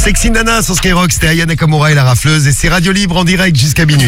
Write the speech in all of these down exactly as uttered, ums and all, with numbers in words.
Sexy Nana sur Skyrock, c'était Aya Nakamura et la rafleuse. Et c'est Radio Libre en direct jusqu'à minuit.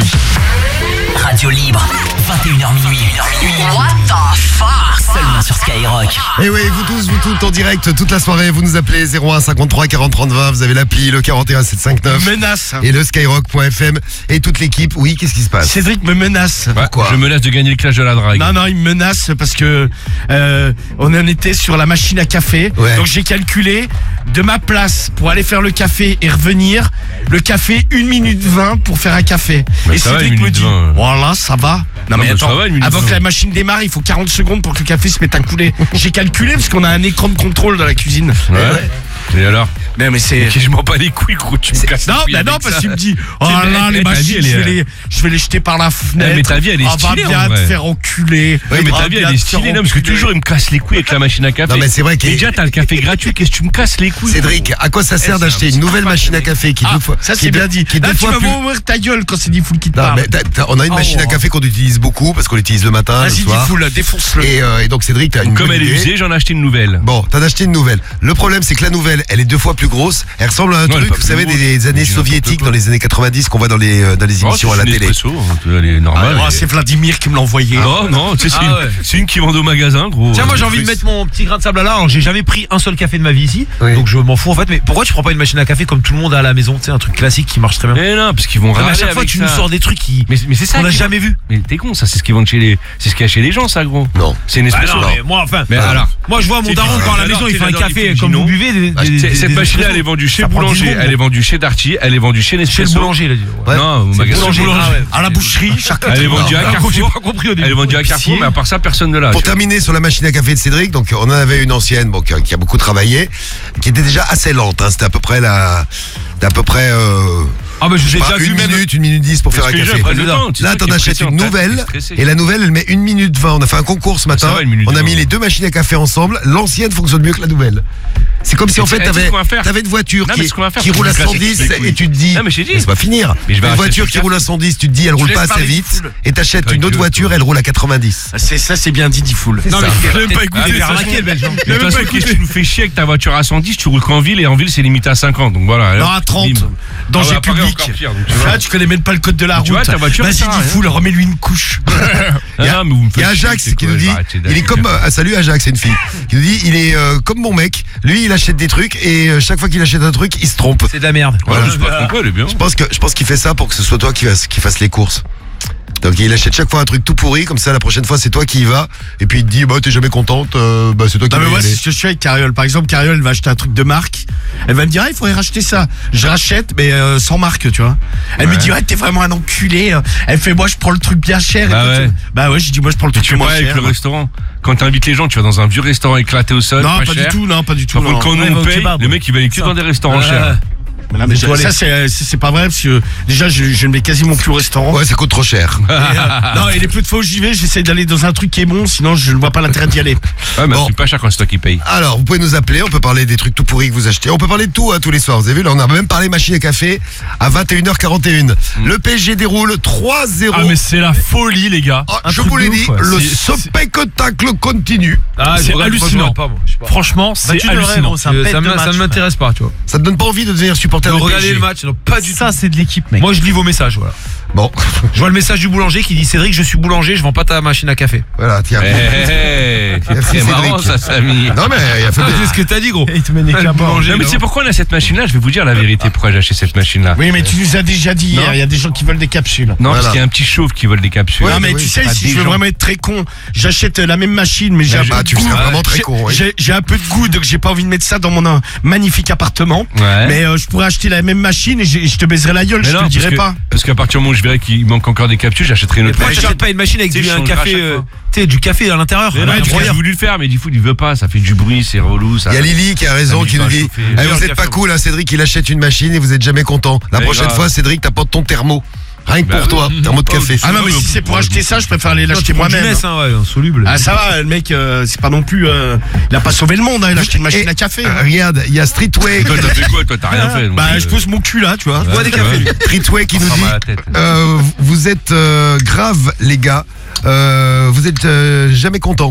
Radio Libre, vingt et une heures minuit. What the fuck? Seulement sur Skyrock. Et oui, vous tous, vous toutes en direct toute la soirée. Vous nous appelez zéro un cinquante-trois quarante trente vingt. Vous avez l'appli, le quarante et un sept cent cinquante-neuf. Menace. Et le skyrock point f m. Et toute l'équipe. Oui, qu'est-ce qui se passe? Cédric me menace. Pourquoi? Je menace de gagner le clash de la drague. Non, non, il me menace parce que euh, on en était sur la machine à café. Ouais. Donc j'ai calculé de ma place pour aller faire le café et revenir, le café une minute vingt pour faire un café. Bah, et ça va, Cédric une me minute dit, vingt. voilà, ça va. Non, Non, mais mais ça attends, va, une minute avant vingt. que la machine démarre, il faut quarante secondes pour que le café se mette à couler. J'ai calculé parce qu'on a un écran de contrôle dans la cuisine. Ouais. Et alors? Non, mais c'est... Je m'en bats les couilles, gros, tu me casses les Non, couilles bah avec non, parce ça. qu'il me dit, oh C'est- là, mais les ta vie, machines, elle je est- vais les, je vais les jeter par la fenêtre. mais ta vie, elle est On va stylée, bien en te vrai. faire enculer. Oui, mais On va ta vie, bien elle est te faire stylée, non, parce que enculer. toujours, il me casse les couilles avec la machine à café. Non, mais c'est vrai qu'il- Et déjà, t'as le café gratuit, qu'est-ce que tu me casses les couilles? Cédric, à quoi ça sert d'acheter une nouvelle machine à café qui Ah, deux fois, ça qui c'est est deux- bien dit. qui est Là, deux tu fois vas plus- ouvrir ta gueule quand c'est Diffoul qui te Non, parle. mais t'as- t'as- on a une Oh. machine à café qu'on utilise beaucoup parce qu'on l'utilise le matin, le Vas-y, soir. Diffoul, défonce-le. Et, euh, et donc Cédric, t'as une Comme bonne elle est idée. usée, j'en ai acheté une nouvelle. Bon, t'en as acheté une nouvelle. Le problème, c'est que la nouvelle, elle est deux fois plus grosse. Elle ressemble à un Non, elle est truc, pas vous plus savez, grosse. des années Mais n'importe soviétiques, quoi. dans les années quatre-vingt-dix, qu'on voit dans les, euh, dans les Oh, émissions à c'est la une télé. espresso, hein, elle est normale. Oh, elle est- c'est Vladimir qui me l'a envoyé. Oh non, tu sais, c'est Ah une, ouais. c'est une qui vend au magasin, gros. Tiens, moi Euh, j'ai envie de mettre mon petit grain de sable là. Alors j'ai jamais pris un seul café de ma vie ici, Oui. donc je m'en fous en fait. Mais pourquoi tu prends pas une machine à café comme tout le monde a à la maison? Tu sais, un truc classique qui marche très bien. Mais non, parce qu'ils vont Non, mais à râler chaque fois avec tu ça. nous sors des trucs qui Mais, mais c'est ça. qu'on n'a qu'ils jamais vendent. vu. Mais t'es con, ça, c'est ce qu'ils vendent chez les, c'est ce qu'il y a chez les gens, ça, gros. Non. C'est une Bah espresso. non, mais moi enfin. Mais alors, Moi je vois mon C'est daron du- quand à la alors, maison il tu fait un l'adores, il café fait comme du vous Gino. buvez. des- Ah, des- C'est- des- cette des machine-là, espressos. elle est vendue chez Ça prend dix Boulanger, secondes. elle est vendue chez Darty, elle est vendue chez Chez le Nespresso. boulanger il a dit. Ouais. Ouais. Non, au C'est magasin. boulanger. Ah ouais. À la boucherie, chacun. Elle est vendue à Ah, Carrefour. j'ai pas compris au début. Elle est vendue à Carrefour, mais à part ça, personne ne l'a. Pour terminer sur la machine à café de Cédric, donc on en avait une ancienne, bon, qui, a, qui a beaucoup travaillé, qui était déjà assez lente. Hein, c'était à peu près la, c'était à peu près euh, Ah bah je vous ai pas, déjà vu une même. minute, une minute dix pour faire Parce un que les gens café. prennent le temps, tu Là, sais t'en qu'il est achètes pressé en une tête, nouvelle, il est stressé. et la nouvelle, elle met une minute vingt. On a fait un concours ce matin. Ça va, une minute on a mis vingt. les deux machines à café ensemble. L'ancienne fonctionne mieux que la nouvelle. C'est comme si Et en tu- fait et tu sais t'avais, ce qu'on va faire t'avais une voiture Non, qui, mais ce qu'on va faire, qui c'est roule à qu'on va cent casser dix les couilles. et tu te dis, Non, mais j'ai dit. laisse pas finir. Mais je vais Une racheter voiture le qui café. roule à cent dix, tu te dis, elle roule laisses pas assez parler vite, Diffoul. et t'achètes Ta une autre gueule, voiture, toi. elle roule à quatre-vingt-dix. C'est ça, c'est bien dit, Diffoul. C'est Non ça. mais Je l'ai même pas écouté, Ah, de mais toute arnaqué, façon. le Belge. hein. De toute façon, qu'est-ce que tu nous fais chier avec ta voiture à cent dix, tu roules qu'en ville et en ville c'est limité à cinquante. Donc voilà. Non, alors, à trente. bim. Danger Ah ouais, à Paris, public. encore pire, donc tu vois. Ah, tu connais même pas le code de la Tu vois, route. ta voiture, Vas-y, ça sert à rien. Diffoul, remets-lui une couche. Il y a, Ah, mais vous me il y a faites chier, Ajax c'est qui quoi, nous je dit, vais arrêter il est d'acheter comme, le café. ah, salut Ajax, c'est une fille, qui nous dit, il est euh, comme mon mec, lui il achète des trucs et euh, chaque fois qu'il achète un truc, il se trompe. C'est de la merde. Voilà, je sais pas pourquoi, elle est bien. Je pense que je pense qu'il fait ça pour que ce soit toi qui fasse, qui fasse les courses. Donc il achète chaque fois un truc tout pourri, comme ça la prochaine fois c'est toi qui y vas, et puis il te dit bah t'es jamais contente, euh, bah c'est toi qui Non vas mais y moi aller. c'est ce que je fais avec Cariole. Par exemple, Cariole elle va acheter un truc de marque. Elle va me dire ah, il faudrait racheter ça. Je rachète mais euh, sans marque, tu vois. Elle me Ouais. dit ouais t'es vraiment un enculé. Elle fait moi je prends le truc bien cher. Bah et toi, ouais. tu- Bah ouais, je dis moi je prends le Tu truc fais moins pas avec cher. le restaurant. Quand t'invites les gens, tu vas dans un vieux restaurant éclaté au sol. Non pas pas du cher. tout, non pas du tout. Par non. contre, quand nous Ouais, va on au paye, kebab. le mec il va aller que dans des restaurants chers. Mais non, mais je- ça c'est c'est c'est pas vrai parce que déjà je, je ne vais quasiment plus au restaurant. Ouais ça coûte trop cher. Et, euh, non et les peu de fois où j'y vais j'essaie d'aller dans un truc qui est bon sinon je ne vois pas l'intérêt d'y aller. Ouais, mais Bon. c'est pas cher quand c'est toi qui paye. Alors vous pouvez nous appeler, on peut parler des trucs tout pourris que vous achetez, on peut parler de tout hein, tous les soirs, vous avez vu là on a même parlé machine à café à vingt et une heures quarante et un. Le P S G déroule trois zéro. Ah mais c'est la folie les gars. Ah, Un je truc vous l'ai de dit, ouf, ouais. le C'est- c'est- spectacle continue. Ah, C'est je regarde- moi, je hallucinant. regarde pas, moi, je sais pas. Franchement, c'est Bah, tu devrais, hallucinant. gros, c'est un Euh, pet ça de me- match, ça ne ouais. m'intéresse pas, tu vois. Ça te donne pas envie de devenir supporter De du P S regarder G? le match, non, pas du tout. Ça c'est de l'équipe mec. Moi je lis vos messages, voilà. Bon, Je vois le message du boulanger qui dit Cédric, je suis boulanger, je vends pas ta machine à café. voilà, tiens. Hey, hey, hey, c'est Merci, très marrant Cédric. ça, Samy. Non mais il a fait Ah, c'est ce que t'as dit, gros. Il te met des Le clapeurs. boulanger, Non mais non. c'est pourquoi on a cette machine là, je vais vous dire la vérité pourquoi j'ai acheté cette machine là. Oui mais tu nous as déjà dit hier, il y a des gens qui veulent des capsules. Non Voilà. parce qu'il y a un petit chauve qui vole des capsules. Ouais, non mais oui, tu c'est sais pas si des je veux gens. vraiment être très con, j'achète la même machine mais j'ai Bah, un Bah peu tu de goût. serais vraiment très J'ai- con, oui. J'ai j'ai un peu de goût donc j'ai pas envie de mettre ça dans mon euh, magnifique appartement. Ouais. Mais euh, je pourrais acheter la même machine et j'ai- je te baiserai la gueule, Mais je non, te le parce dirai que- pas. Parce qu'à partir du moment où je verrai qu'il manque encore des capsules, j'achèterai une autre Pourquoi machine. t'achètes pas une machine avec Tu sais, du je un change à café, chaque euh, fois. tu sais, du café à l'intérieur. Mais à non, la parce que broyeur. j'ai voulu le faire, mais du coup, il veut pas, ça fait du bruit, c'est relou. Ça... Il y a Lily qui a raison, Ça qui met nous pas à dit chauffer. eh, Meilleur vous êtes café. pas cool, hein, Cédric, il achète une machine et vous êtes jamais content. La Mais prochaine grave. fois, Cédric, t'apportes ton thermo. Rien que Bah pour oui. toi, thermo de Oh, café. Ah non mais Ouais, si c'est pour moi, je acheter m'en ça, je préfère aller Non, l'acheter tu prends du moi-même. Metz, hein, ouais, insoluble. Ah ça va, le mec, euh, c'est pas non plus, euh, il a pas sauvé le monde, hein, il a acheté une machine Et, à café. euh, regarde, il y a Streetway, Toi, t'as fait quoi? Toi, t'as rien fait. donc, Bah euh, je pose mon cul là, tu vois. Bois des ouais. cafés, lui. Streetway qui nous Ça dit prend mal à la tête. euh, vous êtes euh, grave les gars, euh, vous êtes euh, jamais content.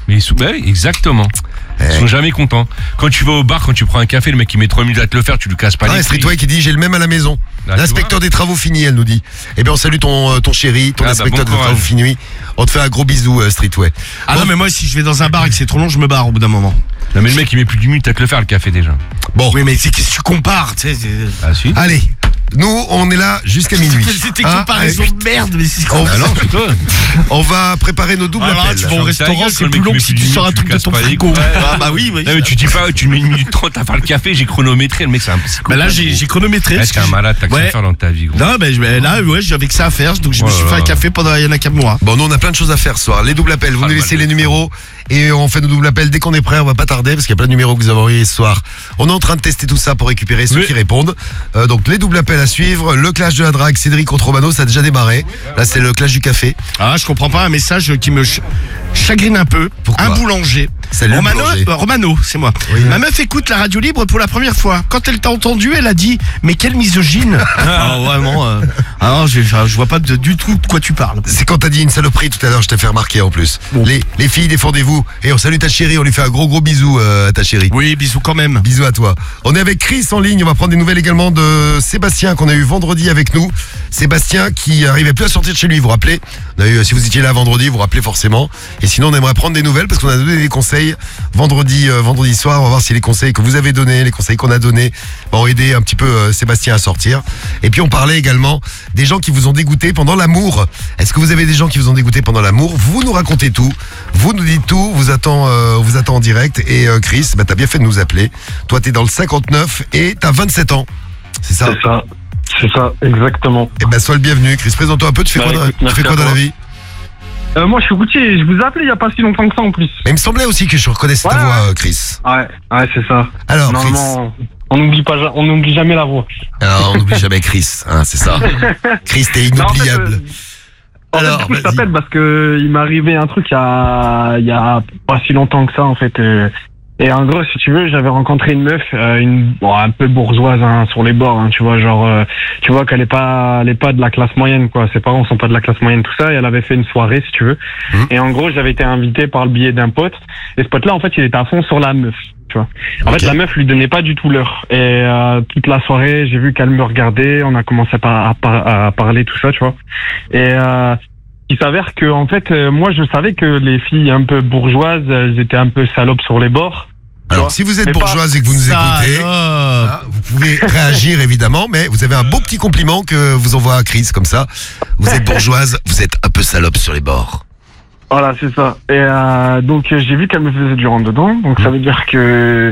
Mais ils sont, bah oui, exactement. Ils Eh. sont jamais contents. Quand tu vas au bar, quand tu prends un café, le mec il met trois minutes à te le faire, tu lui casses pas Ah, les Streetway couilles. qui dit j'ai le même à la maison. Ah, tu L'inspecteur vois. des travaux finis, elle nous dit. Eh bien, on salue ton, euh, ton chéri, ton Ah, bah, inspecteur bon des courage. travaux finis. On te fait un gros bisou, euh, Streetway. Ah Bon, non, mais moi, si je vais dans un bar et que c'est trop long, je me barre au bout d'un moment. Non mais le mec il met plus d'une minute à te le faire le café déjà. Bon, Oui, mais c'est qu'est-ce que tu compares, tu sais. c'est- Ah si. allez. Nous, on est là jusqu'à minuit. C'était Hein, comparaison avec- de merde, mais c'est On, Ah non, c'est toi. on va préparer nos doubles Ah là, appels. tu vas au Ferme ta restaurant, gueule, c'est quand le plus mec long met que si plus tu d'une sors un minute, truc tu de ton casses pas les frigo. couilles. Ah bah oui, oui. Non mais tu dis pas, tu mets une minute trente à faire le café, j'ai chronométré, le mec c'est un psychopathe. Bah là, j'ai j'ai chronométré. Eh, parce t'es que un j'ai- malade, t'as que ça Ouais. à faire dans ta vie gros. Non, mais je- mais là, ouais, j'avais que ça à faire, donc je me Oh suis là fait un là. café pendant il y en a qu'à moi. Bon, nous, on a plein de choses à faire ce soir. Les doubles appels, vous Ah, nous le laissez mal les de numéros et on fait nos doubles appels. Dès qu'on est prêt, on va pas tarder parce qu'il y a plein de numéros que vous avez envoyés ce soir. On est en train de tester tout ça pour récupérer ceux Oui. qui répondent. Euh, donc, les doubles appels à suivre. Le clash de la drague, Cédric contre Romano, ça a déjà démarré. Là, c'est le clash du café. Ah, je comprends pas un message qui me ch- chagrine un peu. Pourquoi Un boulanger. Salut, le Romano, boulanger. euh, Romano, c'est moi. Oui. Ma meuf écoute la radio libre pour la première fois. Quand elle t'a entendu, elle a dit mais quelle misogyne. Ah, vraiment. euh, Ah non, je, je vois pas de- du tout de quoi tu parles. C'est quand t'as dit une saloperie tout à l'heure, je t'ai fait remarquer en plus. Les, les filles, défendez-vous. Et on salue ta chérie, on lui fait un gros gros bisou euh, à ta chérie. Oui, bisous quand même. Bisous à toi. On est avec Chris en ligne. On va prendre des nouvelles également de Sébastien qu'on a eu vendredi avec nous. Sébastien qui arrivait plus à sortir de chez lui. Vous vous rappelez on a eu, si vous étiez là vendredi, vous vous rappelez forcément. Et sinon, on aimerait prendre des nouvelles parce qu'on a donné des conseils vendredi, euh, vendredi soir. On va voir si les conseils que vous avez donnés, les conseils qu'on a donnés, vont aider un petit peu euh, Sébastien à sortir. Et puis on parlait également des gens qui vous ont dégoûté pendant l'amour. Est-ce que vous avez des gens qui vous ont dégoûté pendant l'amour? Vous nous racontez tout. Vous nous dites tout. Vous attend, euh, on vous attend en direct. Et euh, Chris, bah, t'as bien fait de nous appeler. Toi, t'es dans le cinquante-neuf et t'as vingt-sept ans. C'est ça? C'est ça, c'est ça, exactement. Eh ben, sois le bienvenu. Chris, présente-toi un peu. Tu fais Bah, quoi, dans, écoute, tu merci fais quoi à dans la toi. vie? Euh, moi, je suis routier, je vous ai appelé il y a pas si longtemps que ça en plus. Mais il me semblait aussi que je reconnaissais ta Ouais, voix, euh, Chris. Ouais, ouais, c'est ça. Alors, Chris. Normalement, on n'oublie pas, ja- on n'oublie jamais la voix. Alors, on n'oublie jamais Chris. Hein, c'est ça. Chris, t'es Non, en fait, inoubliable. euh, En Alors, fait, du coup, je vas-y. t'appelle parce que il m'est arrivé un truc il y a, il y a pas si longtemps que ça, en fait. euh, Et en gros, si tu veux, j'avais rencontré une meuf, euh, une, bon, un peu bourgeoise, hein, sur les bords, hein, tu vois, genre, euh, tu vois qu'elle est pas, elle est pas de la classe moyenne, quoi. Ses parents sont pas de la classe moyenne, tout ça. Et elle avait fait une soirée, si tu veux. Mmh. Et en gros, j'avais été invité par le biais d'un pote. Et ce pote-là, en fait, il était à fond sur la meuf, tu vois. En Ok. fait, la meuf lui donnait pas du tout l'heure. Et euh, toute la soirée, j'ai vu qu'elle me regardait. On a commencé à, par- à par- à parler, tout ça, tu vois. Et euh, il s'avère que, en fait, euh, moi, je savais que les filles un peu bourgeoises, elles étaient un peu salopes sur les bords. Alors, vois. si vous êtes Mais pas- bourgeoise et que vous nous écoutez, Salope. ah, vous pouvez réagir évidemment, mais vous avez un beau petit compliment que vous envoie à Chris comme ça. Vous êtes bourgeoise, vous êtes un peu salope sur les bords. Voilà, c'est ça. Et euh, donc, euh, j'ai vu qu'elle me faisait du rentre-dedans. Donc, ça veut dire que...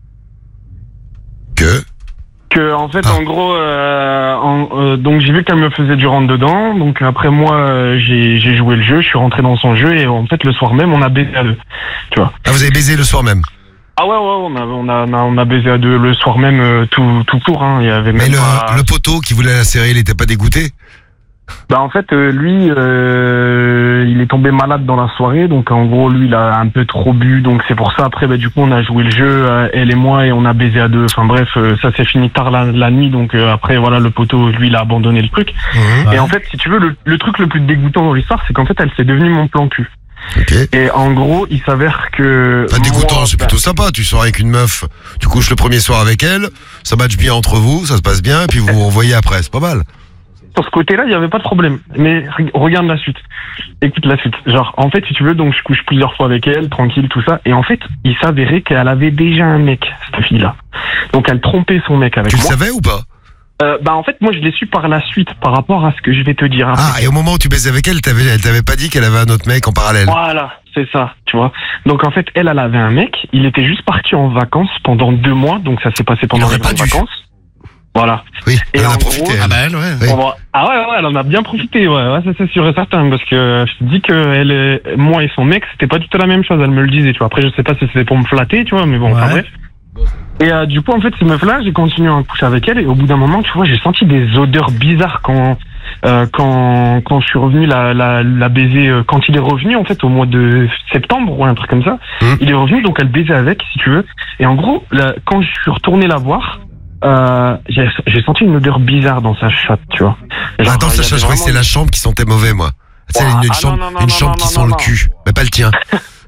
Que que en fait, Ah. en gros, euh, en- euh, donc j'ai vu qu'elle me faisait du rentre-dedans. Donc, après, moi, euh, j'ai j'ai joué le jeu. Je suis rentré dans son jeu. Et en fait, le soir même, on a baisé à deux. Tu vois. Ah, vous avez baisé le soir même. Ah ouais, ouais, on a, on a, on a, on a baisé à deux le soir même, euh, tout, tout court, hein. Il y avait Mais même le, pas... le poteau qui voulait la serrer, il était pas dégoûté? Bah, en fait, euh, lui, euh, il est tombé malade dans la soirée. Donc, en gros, lui, il a un peu trop bu. Donc, c'est pour ça, après, bah, du coup, on a joué le jeu, euh, elle et moi, et on a baisé à deux. Enfin, bref, euh, ça s'est fini tard la, la nuit. Donc, euh, après, voilà, le poteau, lui, il a abandonné le truc. Mmh. Et en fait, si tu veux, le, le truc le plus dégoûtant dans l'histoire, c'est qu'en fait, elle s'est devenue mon plan cul. Ok. Et en gros, il s'avère que... Pas dégoûtant, moi, c'est bah, plutôt sympa. Tu sors avec une meuf, tu couches le premier soir avec elle, ça match bien entre vous, ça se passe bien, et puis vous vous revoyez après, c'est pas mal. sur ce côté-là, il n'y avait pas de problème. Mais re- regarde la suite. Écoute la suite. Genre, en fait, si tu veux, donc je couche plusieurs fois avec elle, tranquille, tout ça. Et en fait, il s'avérait qu'elle avait déjà un mec, cette fille-là. Donc, elle trompait son mec avec Tu le moi. savais ou pas? Euh, bah, en fait, moi, je l'ai su par la suite, par rapport à ce que je vais te dire après. Ah, et au moment où tu baisais avec elle, t'avais- elle t'avait pas dit qu'elle avait un autre mec en parallèle? Voilà, c'est ça, tu vois. Donc en fait, elle, elle avait un mec, il était juste parti en vacances pendant deux mois, donc ça s'est passé pendant aurait les pas grandes dû. vacances. Voilà. Oui, Et elle en en a profité. gros- elle. Ah bah elle, ouais. Oui. On va- Ah ouais, ouais, elle en a bien profité, ouais, ouais ça c'est sûr et certain, parce que je te dis que elle, est- moi et son mec, c'était pas du tout la même chose, elle me le disait, tu vois. Après, je sais pas si c'était pour me flatter, tu vois, mais bon, enfin Ouais. bref. Et euh, du coup, en fait, cette meuf-là, j'ai continué à coucher avec elle, et au bout d'un moment, tu vois, j'ai senti des odeurs bizarres quand, euh, quand, quand je suis revenu la, la, la baiser, euh, quand il est revenu, en fait, au mois de septembre, ou un truc comme ça. Mmh. Il est revenu, donc elle baisait avec, si tu veux. Et en gros, là, quand je suis retourné la voir, euh, j'ai j'ai senti une odeur bizarre dans sa chatte, tu vois. Genre, Attends, il y ça, avait je crois que c'est vraiment- la chambre qui sentait mauvais, moi. Tu sais, Ouah, une, une ah, chambre, non, non, une non, chambre non, qui non, sent non, le non. cul. Mais pas le tien.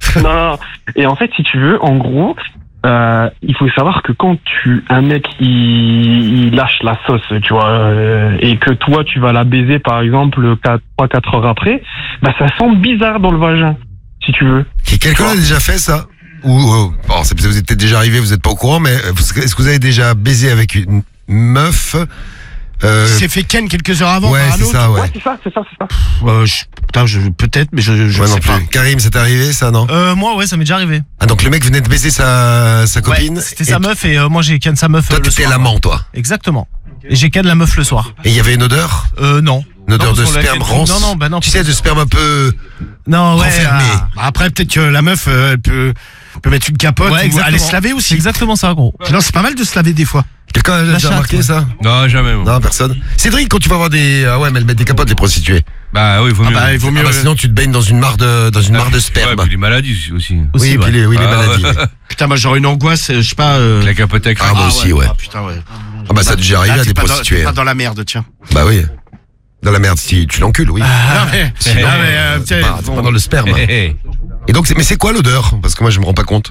non, non. Et en fait, si tu veux, en gros, euh, il faut savoir que quand tu un mec il, il lâche la sauce, tu vois, euh, et que toi tu vas la baiser par exemple trois quatre heures après, bah ça sent bizarre dans le vagin, si tu veux. Et quelqu'un a déjà fait ça? Ou euh, bon, c'est- vous êtes peut-être déjà arrivé, vous n'êtes pas au courant, mais euh, vous- est-ce que vous avez déjà baisé avec une meuf euh, Il s'est fait ken quelques heures avant Ouais, par un c'est autre. ça, ouais. Ouais, c'est ça, c'est ça, c'est ça. Euh, je- putain, je, peut-être, mais je, je Ouais, sais non pas. plus. Karim, c'est arrivé ça, non? Euh, moi, ouais, ça m'est déjà arrivé. Ah, donc le mec venait de baiser sa, sa copine. Ouais, c'était et sa meuf et euh, moi j'ai ken sa meuf Toi, euh, le t'étais soir. l'amant, toi. Exactement. Et j'ai ken la meuf le soir. Et il y avait une odeur? Euh, non. Une odeur Non, de parce qu'on l'a sperme ken- rance? Non, non, bah non. Tu sais, de sperme un peu Non, ouais. renfermé. ah. Après, peut-être que la meuf, euh, elle peut, peut mettre une capote Ouais, ou exactement. aller se laver aussi. C'est exactement ça, gros. Non, c'est pas mal de se laver des fois. Quelqu'un a déjà chatte, remarqué ouais. ça? Non, jamais. moi. Non, personne. Cédric, quand tu vas voir des, ah ouais, mais elles mettent des capotes, les prostituées. Bah oui, il vaut Ah mieux. bah, il vaut Ah mieux. bah, sinon, tu te baignes dans une mare de, dans une mare de Ouais, sperme. puis les maladies aussi. Oui, Aussi, et puis ouais. les, oui, les Ah, maladies. ouais. ouais. Putain, moi j'aurais une angoisse, euh, je sais pas. euh, La capote avec Ah, moi aussi, ouais. Ah putain, ouais. Ah bah, ça a déjà arrivé Là, à t'es des pas dans- prostituées. t'es pas hein. dans la merde, tiens. Bah oui. Dans la merde, si tu l'encules, oui. Non, mais, Sinon, non, mais, euh, euh, tiens, c'est pas, c'est bon. pas dans le sperme. hein. Hé, hé. Et donc, c'est- mais c'est quoi l'odeur? Parce que moi, je me rends pas compte.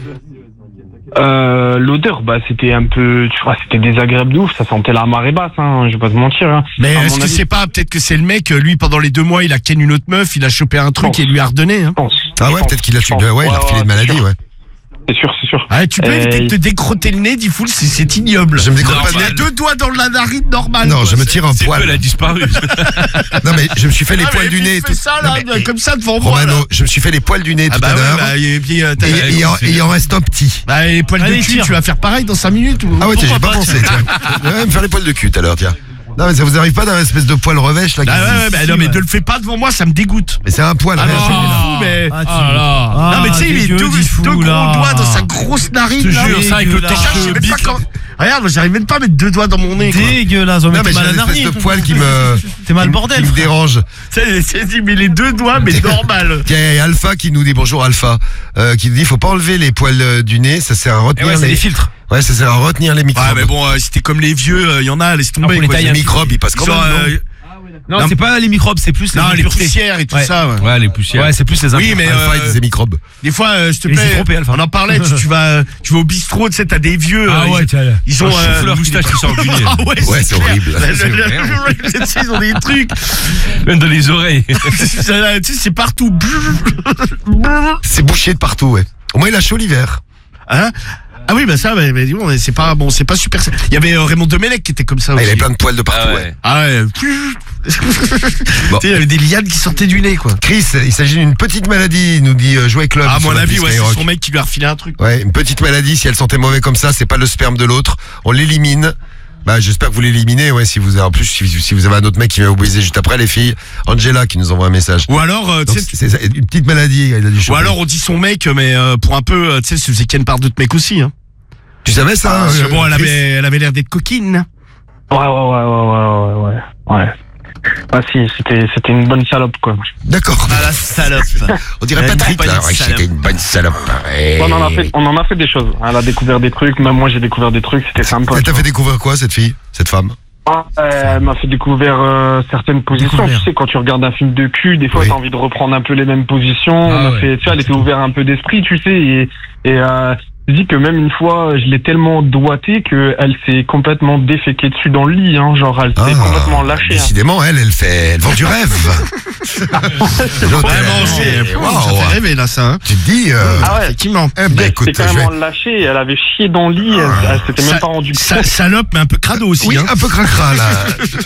Euh, l'odeur, bah c'était un peu, tu vois, c'était désagréable de ouf, ça sentait la marée basse, hein, je vais pas te mentir. Hein. Mais À est-ce mon que avis, c'est pas, peut-être que c'est le mec, euh, lui, pendant les deux mois, il a ken une autre meuf, il a chopé un truc pense. et lui a redonné, hein. je pense. Ah Je ouais, pense, peut-être qu'il a je tué. pense. Ouais, il a refilé de c'est maladie, sûr. ouais. C'est sûr, c'est sûr. Ah, tu peux Euh, éviter de il- te décrotter le nez, dit Foul, c'est, c'est ignoble. Je me décrotte Non, pas le il a nez. deux doigts dans la narine normale. Non, quoi, je me c'est- tire un C'est quoi, poil. elle a disparu. Non, mais je me suis fait les Ah, poils mais du tu nez. fais tout- ça, Non, là, mais- comme ça devant moi, là. Romano, je me suis fait les poils du nez Ah tout bah à ouais, l'heure. bah, et puis, euh, t'as- Et, et il en- et il en reste un petit. bah, les poils Allez, de cul, tire. tu vas faire pareil dans cinq minutes ou... Ah ouais, tiens, j'ai Pourquoi pas pensé, tiens. Je vais me faire les poils de cul tout à l'heure, tiens. Non, mais ça vous arrive pas d'un espèce de poil revêche, là? qui- Ah ouais, ouais, bah, Si, non, mais ouais. ne le fais pas devant moi, ça me dégoûte. Mais c'est un poil Ah non, revêche. c'est fou, mais... Ah, tu- Oh là là. Ah, non, mais tu sais, il met dégueu, deux, dis fou, deux gros là. doigts dans sa grosse narine. Je te là. jure, ça avec le Déjà, torche je sais même pas bic. quand- Regarde, moi, j'arrive même pas à mettre deux doigts dans mon nez, quoi. Dégueulasse, on Non, met mais j'ai mal à une espèce narine. de poil qui me. T'es mal qui me- bordel. Qui me frère. dérange. C'est, c'est dit, mais les deux doigts, mais normal. Tiens, il y a Alpha qui nous dit bonjour Alpha, euh, qui nous dit faut pas enlever les poils euh, du nez, ça sert à Et retenir ouais, c'est les. des filtres. Ouais, ça sert à retenir les microbes. Ouais, mais bon, euh, si t'es comme les vieux, il y en a, laisse tomber, pour les quoi. tailles les un microbes, ils passent quand Ils ont, même. non euh, Non, Non, c'est pas les microbes, c'est plus les non, les impuretés. poussières et tout Ouais. ça, ouais. Ouais, les poussières. Ouais, c'est plus les Oui, impuretés. mais Alpha, euh, il disait microbes. des fois, euh, s'il te Il s'est plaît, trompé, Alpha. on en parlait, tu, tu vas, tu vas au bistrot, tu sais, t'as des vieux, Ah euh, ouais, ils, tiens. ils ont, Un euh, chou-fleur moustache qui sort du nez. Ah ouais, Ouais, c'est clair. horrible. Le- le- C'est le- horrible. tu sais, ils ont des trucs, Même dans les oreilles. Ça, tu sais, c'est partout. C'est bouché de partout, ouais. Au moins, il a chaud l'hiver. Hein? Ah oui, bah ça, mais, mais dis donc, c'est pas, bon, c'est pas super. Il y avait euh, Raymond Domenech qui était comme ça Ah, aussi. il avait plein de poils de partout, Ah ouais. ouais. Ah ouais. Bon. Tu sais, il y avait des lianes qui sortaient du nez, quoi. Chris, il s'agit d'une petite maladie, nous dit euh, Jouet Club. Ah, à sur mon l'appli avis, ouais, c'est Skyrock. son mec qui lui a refilé un truc. Ouais, une petite maladie, si elle sentait mauvais comme ça, c'est pas le sperme de l'autre. On l'élimine. Bah, j'espère que vous l'éliminez, ouais, si vous avez, en plus, si, si vous avez un autre mec qui vient vous baiser juste après, les filles. Angela qui nous envoie un message. Ou alors, euh, tu Donc, sais, c'est c'est une petite maladie, il a dû ou choper. alors on dit son mec, mais euh, pour un peu, euh, tu sais, se faisait ken par d'autres mecs aussi. Hein. Tu savais ça? Parce que euh, bon, elle Chris avait, elle avait l'air d'être coquine. Ouais, ouais, ouais, ouais, ouais, ouais, ouais. Ouais. Ah si, c'était, c'était une bonne salope, quoi. D'accord. Ah la salope. On dirait Elle Patrick, n'est pas là. une Ouais, salope. c'était une bonne salope. Ouais. On en a fait, on en a fait des choses. Elle a découvert des trucs, même moi j'ai découvert des trucs, c'était sympa. Elle tu t'a vois. fait découvrir quoi, cette fille? Cette femme? Ah, euh, elle m'a fait découvrir euh, certaines positions. Découvrir. Tu sais, quand tu regardes un film de cul, des fois Oui. t'as envie de reprendre un peu les mêmes positions. Ah on a ouais. fait, tu vois, elle était ouverte un peu d'esprit, tu sais, et, et euh, je dis que même une fois, je l'ai tellement doigté que elle s'est complètement déféquée dessus dans le lit, hein, genre elle s'est complètement lâchée. Hein. Décidément, elle, elle fait, elle vend du rêve. L'autre, Vraiment, elle- c'est, Wow. ça fait rêver là, ça. Hein. Tu te dis, euh, Ah ouais. Effectivement. eh ben, Elle écoute, s'était je vais- carrément lâchée, elle avait chié dans le lit, elle, elle s'était même Ça- pas rendue sa- compte. salope, mais un peu crado aussi. oui, hein. un peu cracra, là.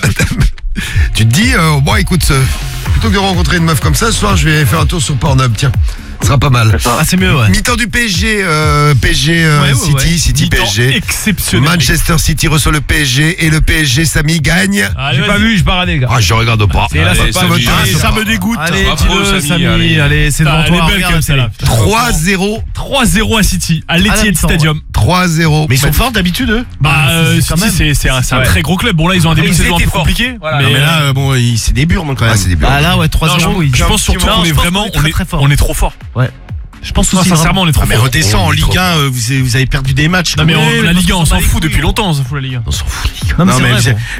Tu te dis, euh, bon, écoute, euh, plutôt que de rencontrer une meuf comme ça, ce soir, je vais faire un tour sur Pornhub, tiens. Ce sera pas mal. Ah, c'est mieux, ouais. Mi-temps du P S G, euh, P S G euh, Ouais, ouais, City, ouais. City Mi-temps P S G. exceptionnel. Manchester City reçoit le P S G et le P S G, Samy, gagne. Allez, J'ai pas vas-y. vu, je baradais, gars. Ah, je regarde pas. C'est la Allez, faute pas Samy, votre allez, part. ça me dégoûte. Allez, Bravo, dis-le, Samy, Samy. allez. Allez, c'est devant Ah, elle toi. est belle regarde, comme celle-là. trois zéro. trois zéro à City, à Ah, l'Etihad mi-temps, Stadium. trois zéro. Mais ils sont forts d'habitude, eux. Bah, euh, quand City, même. c'est c'est un, c'est un Ouais. très gros club. Bon, là, ils ont un début de Ils saison un étaient peu forts. compliqué. Voilà. mais, Non, mais là, euh, bon, il- c'est des burnes quand même. Ah, c'est des bureaux. Ah là, ouais, trois Non, zéro. je- Je pense surtout Non, qu'on je est pense vraiment, qu'on est on très, est très fort. on est trop fort. Ouais. Je pense aussi, sincèrement, on est trop Ah, mais fort. redescends on en est Ligue trop un, euh, vous avez, vous avez perdu des matchs. Non mais quoi. on- Oui, la mais Ligue un, on parce qu'on s'en s'en bat fout les depuis couilles. longtemps, on s'en fout la Ligue un. On s'en fout, les gars. Non mais Non, c'est mais vrai, vous avez- bon. vous avez-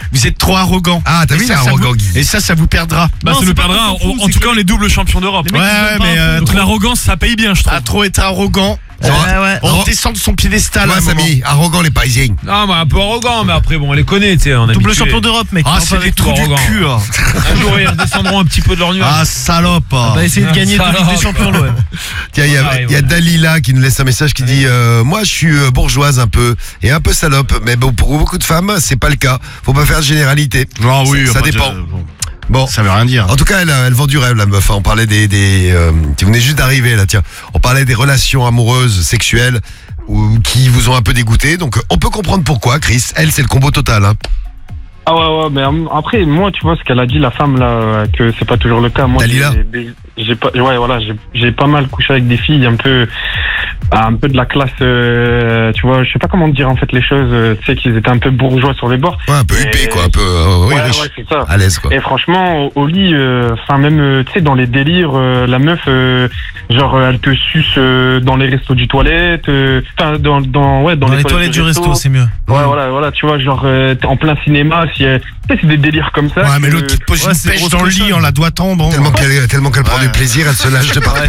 vous êtes trop arrogant. Ah, t'as Et vu, il ça, est ça arrogant, vous- Guigui. Et ça, ça vous perdra. Bah, Non, ça nous c'est pas perdra. qu'on s'en En, fout, en c'est tout que- cas, on est double champion d'Europe. Ouais, ouais, mais euh, Donc l'arrogance, ça paye bien, je trouve. à trop être arrogant, Ouais, on, on ouais. descend de son piédestal. Ouais, à un moment. Samy, arrogant les Parisiens. Non, mais un peu arrogant, mais après, bon, on les connaît, tu sais. on est Double habitués. champion d'Europe, mec. Ah, Non, c'est pas des avec trous toi, du arrogant. cul. hein. Un jour, ils redescendront un petit peu de leur nuage. Ah, salope. On va essayer de gagner deux Salope. Ligues des champions, l'O M. Tiens, il y a, Ouais, il y a ouais. Dalila qui nous laisse un message qui dit euh, moi, je suis euh, bourgeoise un peu et un peu salope, mais bon, pour beaucoup de femmes, c'est pas le cas. Faut pas faire de généralité. Ah oui, ça, ça enfin, dépend. je- bon, Bon. Ça veut rien dire. En tout cas, elle, elle vend du rêve, la meuf. On parlait des, des euh, qui venaient juste d'arriver là. Tiens, on parlait des relations amoureuses, sexuelles, ou qui vous ont un peu dégoûté. Donc, on peut comprendre pourquoi. Chris, elle, c'est le combo total. Hein. Ah ouais, ouais, mais hum, après, moi, tu vois, ce qu'elle a dit, la femme, là, euh, que c'est pas toujours le cas. Moi, Dalila. j'ai- des- j'ai pas, ouais, voilà, j'ai- j'ai pas mal couché avec des filles un peu, un peu de la classe, euh, tu vois, je sais pas comment dire, en fait, les choses, euh, tu sais, qu'ils étaient un peu bourgeois sur les bords. Ouais, un peu Et- huppé, quoi. Un peu euh, oui, ouais, riche. ouais, c'est ça. À l'aise, quoi. Et franchement, au, au lit, enfin même, euh, tu sais, dans les délires, euh, la meuf, euh, genre, euh, elle te suce euh, dans les restos du toilette, enfin dans, dans, ouais, dans, Dans les toilettes du resto, c'est mieux. Ouais, voilà, voilà, tu vois, genre, euh, t'es en plein cinéma, si, euh, tu sais, c'est des délires comme ça. Ouais, mais que- l'autre qui te pose ouais, une c'est pêche grosse dans le lit cochonne. en la doigtant, bon. Tellement qu'elle, tellement qu'elle prend Ouais. du plaisir, elle se lâche de partout.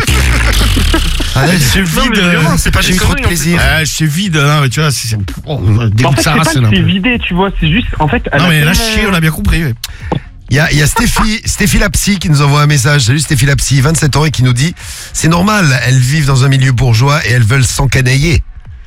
Ah, elle se Non, vide. mais euh, vraiment, c'est pas J'ai eu des trop de conneries, en plaisir. Ouais, c'est vide, hein, mais tu vois, c'est. Oh, En dégoûte fait, sa c'est race, pas là. que c'est vidé, tu vois, c'est juste, en fait, elle Non, a mais elle a tellement- chié, on a bien compris. ouais. Il y a, il y a Stéphie, Stéphie la psy qui nous envoie un message. Salut Stéphie la psy, vingt-sept ans, et qui nous dit c'est normal, elles vivent dans un milieu bourgeois et elles veulent s'encanailler.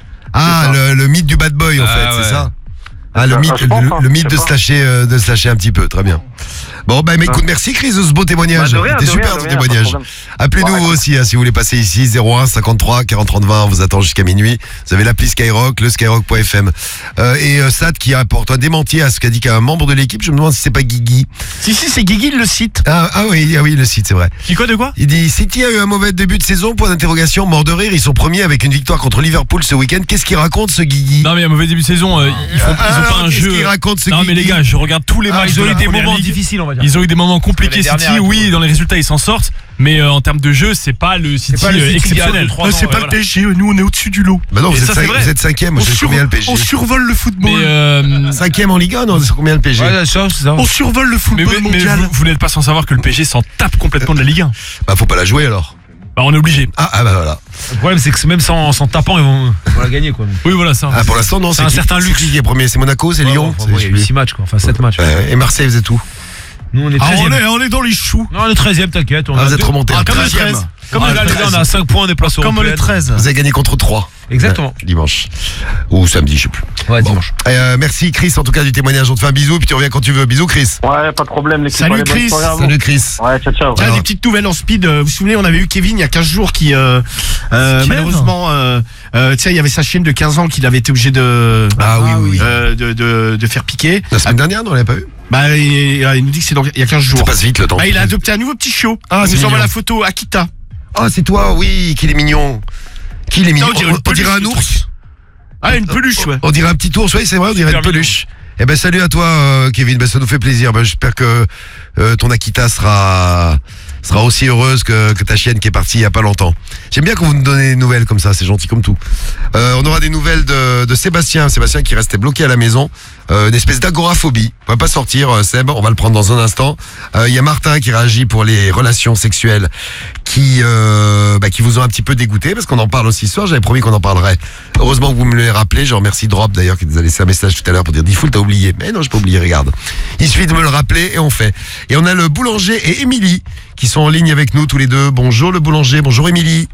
Ah, C'est ça. le, le mythe du bad boy en Ah, fait, ouais. c'est ça. Ah, le Ah, mythe, je pense, le, hein, le mythe je de sais se pas. lâcher, euh, de se lâcher un petit peu, très bien. Bon, bah, mais écoute, merci Chris de ce beau témoignage. Bah, de rien, C'était de super rien, ton de rien, témoignage. pas de problème. Appelez-nous Ouais. vous aussi, hein, si vous voulez passer ici, zéro un cinquante-trois quarante trente vingt, on vous attend jusqu'à minuit. Vous avez l'appli Skyrock, le skyrock point f m. Euh, et euh, Sad qui apporte un démenti à ce qu'a dit qu'un membre de l'équipe, je me demande si c'est pas Guigui. Si, si, c'est Guigui le site. Ah, ah oui, ah oui, le site, c'est vrai. Qui quoi de quoi? Il dit City a eu un mauvais début de saison, point d'interrogation, mort de rire, ils sont premiers avec une victoire contre Liverpool ce week-end. Qu'est-ce qu'il raconte ce Guigui? Non mais un mauvais début de saison, euh, ils, font, ils ont Alors, pas un qu'est-ce jeu. qu'il raconte ce Non mais Guigui les gars, je regarde tous les Ah, matchs ils de ont la eu des première moments ligue. difficiles, on va dire. Ils ont eu des moments compliqués Les dernières City, et tout, oui, ouais. dans les résultats ils s'en sortent, mais euh, en termes de jeu, c'est pas le City, pas le euh, City d'il y a exceptionnel. deux, trois Ah, ans, c'est ouais, pas voilà. le P S G, nous on est au-dessus du lot. Bah non, Et vous êtes, ça, cinq- c'est vrai. vous êtes cinquième, moi On, je sais sur- combien le P S G. on survole le football. Mais euh, Cinquième en Ligue un, non, c'est combien le P S G? Ouais, ça, c'est ça. On survole le mais, football mais- mais mondial. vous, vous n'êtes pas sans savoir que le P S G s'en tape complètement de la Ligue un. Bah faut pas la jouer alors. Bah on est obligé. Ah, ah bah voilà. Le problème, c'est que même sans, sans tapant, ils vont, ils vont la gagner, quoi. Oui voilà ça. Ah, pour l'instant, non, C'est c'est un qui- certain c'est luxe. qui qui est premier? C'est Monaco, c'est Ouais, Lyon? bon, C'est- bon, il y je a sais eu plus. six matchs, quoi. Enfin, sept matchs. Ouais, et Marseille, vous êtes où? Nous, on est Ah, on treizième. est, on est dans les choux. Non, on est treizième, t'inquiète. On Ah, a vous êtes deux- remonté. Ah, hein. comme le treizième. treize. Comme Ah, là, les gars, on a cinq points des places Comme le européennes. treize. Vous avez gagné contre trois. Exactement. Ouais, dimanche. Ou samedi, je sais plus. Ouais, Bon. dimanche. Euh, merci Chris, en tout cas, du témoignage. On te fait un bisou, puis tu reviens quand tu veux. Bisous Chris. Ouais, pas de problème, l'équipe. Salut, allez, bonne Chris. soirée à vous. Salut Chris. Ouais, ciao, ciao. Tiens, Alors- des petites nouvelles en speed. Euh, Vous vous souvenez, on avait eu Kevin il y a quinze jours qui, euh, euh, Kev. malheureusement, euh, euh, tu sais, il y avait sa chienne de quinze ans qu'il avait été obligé de, Ah oui, oui, oui. euh, de, de, de faire piquer. La semaine dernière, non, on l'avait pas vu. Bah, il, il nous dit que c'est dans- il y a quinze Ça jours. passe vite le temps. Bah, il a adopté un nouveau petit chiot. Ah, il c'est nous envoie mignon. la photo Akita. Ah, c'est toi, oui, qu'il est mignon. Qu'il est mignon. on dirait une On, on dirait un peluche, le ours. Ah, une peluche, ouais. On dirait un petit ours, oui, c'est vrai, on dirait Super une peluche. Eh ben, salut à toi, euh, Kevin. Ben, ça nous fait plaisir. Ben, j'espère que euh, ton Akita sera sera aussi heureuse que, que ta chienne qui est partie il y a pas longtemps. J'aime bien quand vous nous donnez des nouvelles comme ça, c'est gentil comme tout. Euh, on aura des nouvelles de, de Sébastien, Sébastien qui restait bloqué à la maison, euh, une espèce d'agoraphobie. On va pas sortir, euh, Seb, on va le prendre dans un instant. Euh, Il y a Martin qui réagit pour les relations sexuelles qui euh, bah, qui vous ont un petit peu dégoûté parce qu'on en parle aussi ce soir. J'avais promis qu'on en parlerait. Heureusement que vous me l'avez rappelé. Je remercie Drop d'ailleurs qui nous a laissé un message tout à l'heure pour dire Diffoul, t'as oublié. Mais non, j'ai pas oublié. Regarde, il suffit de me le rappeler et on fait. Et on a le boulanger et Émilie qui sont en ligne avec nous tous les deux. Bonjour le boulanger, bonjour Émilie.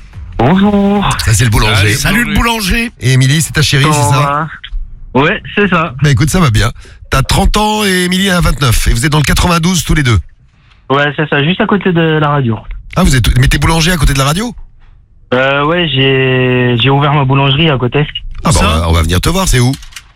Bonjour. Ça c'est le boulanger. Salut le boulanger. Et Émilie, c'est ta chérie, c'est Comment ça? va? Ouais, c'est ça. Bah écoute, ça va bien. T'as trente ans et Émilie a vingt-neuf. Et vous êtes dans le quatre-vingt-douze tous les deux. Ouais, c'est ça, juste à côté de la radio. Ah, vous êtes. Mais t'es boulanger à côté de la radio? Euh, ouais, j'ai j'ai ouvert ma boulangerie à côté. Ah bah on va, on va venir te voir, c'est où?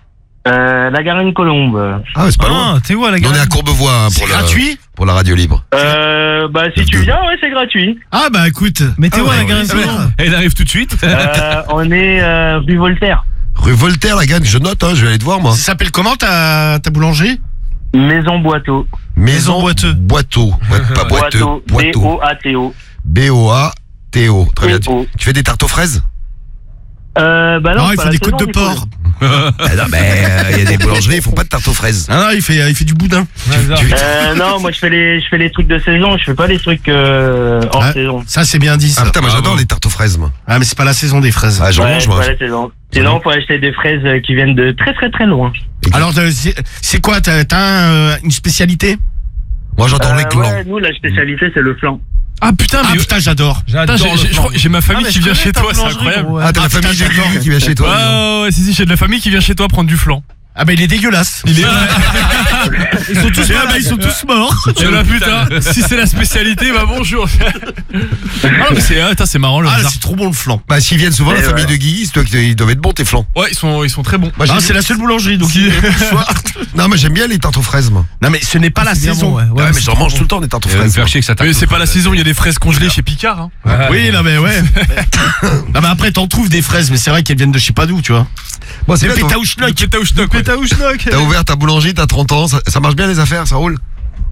Euh, la Garenne-Colombe. Ah, c'est pas loin. Ah, t'es où à la Nous, on est à gare? Courbevoie hein, C'est pour, la, gratuit. pour la radio libre. Euh, bah si tu viens, ouais, c'est gratuit. Ah, bah écoute. Mais t'es Ah où à la ouais, gare? ouais, ouais. Elle arrive tout de suite. Euh, on est euh, rue Voltaire. Rue Voltaire, la gagne, je note, hein, je vais aller te voir moi. Ça s'appelle comment ta, ta boulangerie? Maison Boiteau. Maison Boiteux. Boiteau. Ouais, pas boiteux. Boiteau. B Boiteau. O A T O. B O A T O. Très bien. Tu, B O. tu fais des tartes aux fraises? Euh, bah non, Non, c'est il pas faut la des côtes saison, de du coup. porc. Ah non, mais il y a des boulangeries, ils font pas de tarte aux fraises. Ah non, il fait, il fait du boudin. Euh, non, moi je fais les, je fais les trucs de saison, je fais pas les trucs euh, hors Ah, saison. Ça, c'est bien dit, ça. Ah putain, moi j'adore les tartes aux fraises, moi. Ah, mais c'est pas la saison des fraises. Ah, j'en Ouais, mange, c'est moi. pas la saison. Sinon, faut acheter des fraises euh, qui viennent de très très très loin. Alors, euh, c'est c'est quoi? T'as t'as un, euh, une spécialité? Moi j'adore Euh, les clans. ouais, nous, la spécialité, c'est le flan. Ah putain, Ah mais putain, j'adore. Putain, j'ai- j'ai je crois- j'ai ma famille qui vient chez toi, c'est incroyable. Ah, t'as la Ah, putain, famille j'adore. Jésus qui vient chez Ouais, toi. dis donc. ouais, ouais, si, si, j'ai de la famille qui vient chez toi prendre du flan. Ah bah il est dégueulasse. Il est. Ils sont tous, ah bah, ils sont tous morts. Eh bah putain, si c'est la spécialité, bah bonjour. Ah non, mais c'est, ah, putain, c'est marrant le Ah hasard. c'est trop bon le flan. Bah s'ils viennent souvent, la Et famille de Guy, c'est toi qui ils doivent être bons tes flancs. Ouais, ils sont, ils sont très bons. Moi, j'ai- Ah c'est la seule boulangerie donc. il- Non, mais j'aime bien les tartes aux fraises, moi. Non mais ce n'est pas la saison. Ouais, mais j'en mange tout le temps des tartes aux Tu vas me fraises. faire chier que ça Mais c'est pas la saison, il y a des fraises congelées chez Picard. Hein. Oui non mais ouais. Non mais après t'en trouves des fraises mais c'est vrai qu'elles viennent de je sais pas d'où tu vois. Bon, c'est Le bien, toi. pétaouchnock. Pétaouchnock. T'as ouvert ta boulangerie, t'as trente ans, ça, ça marche bien les affaires, ça roule.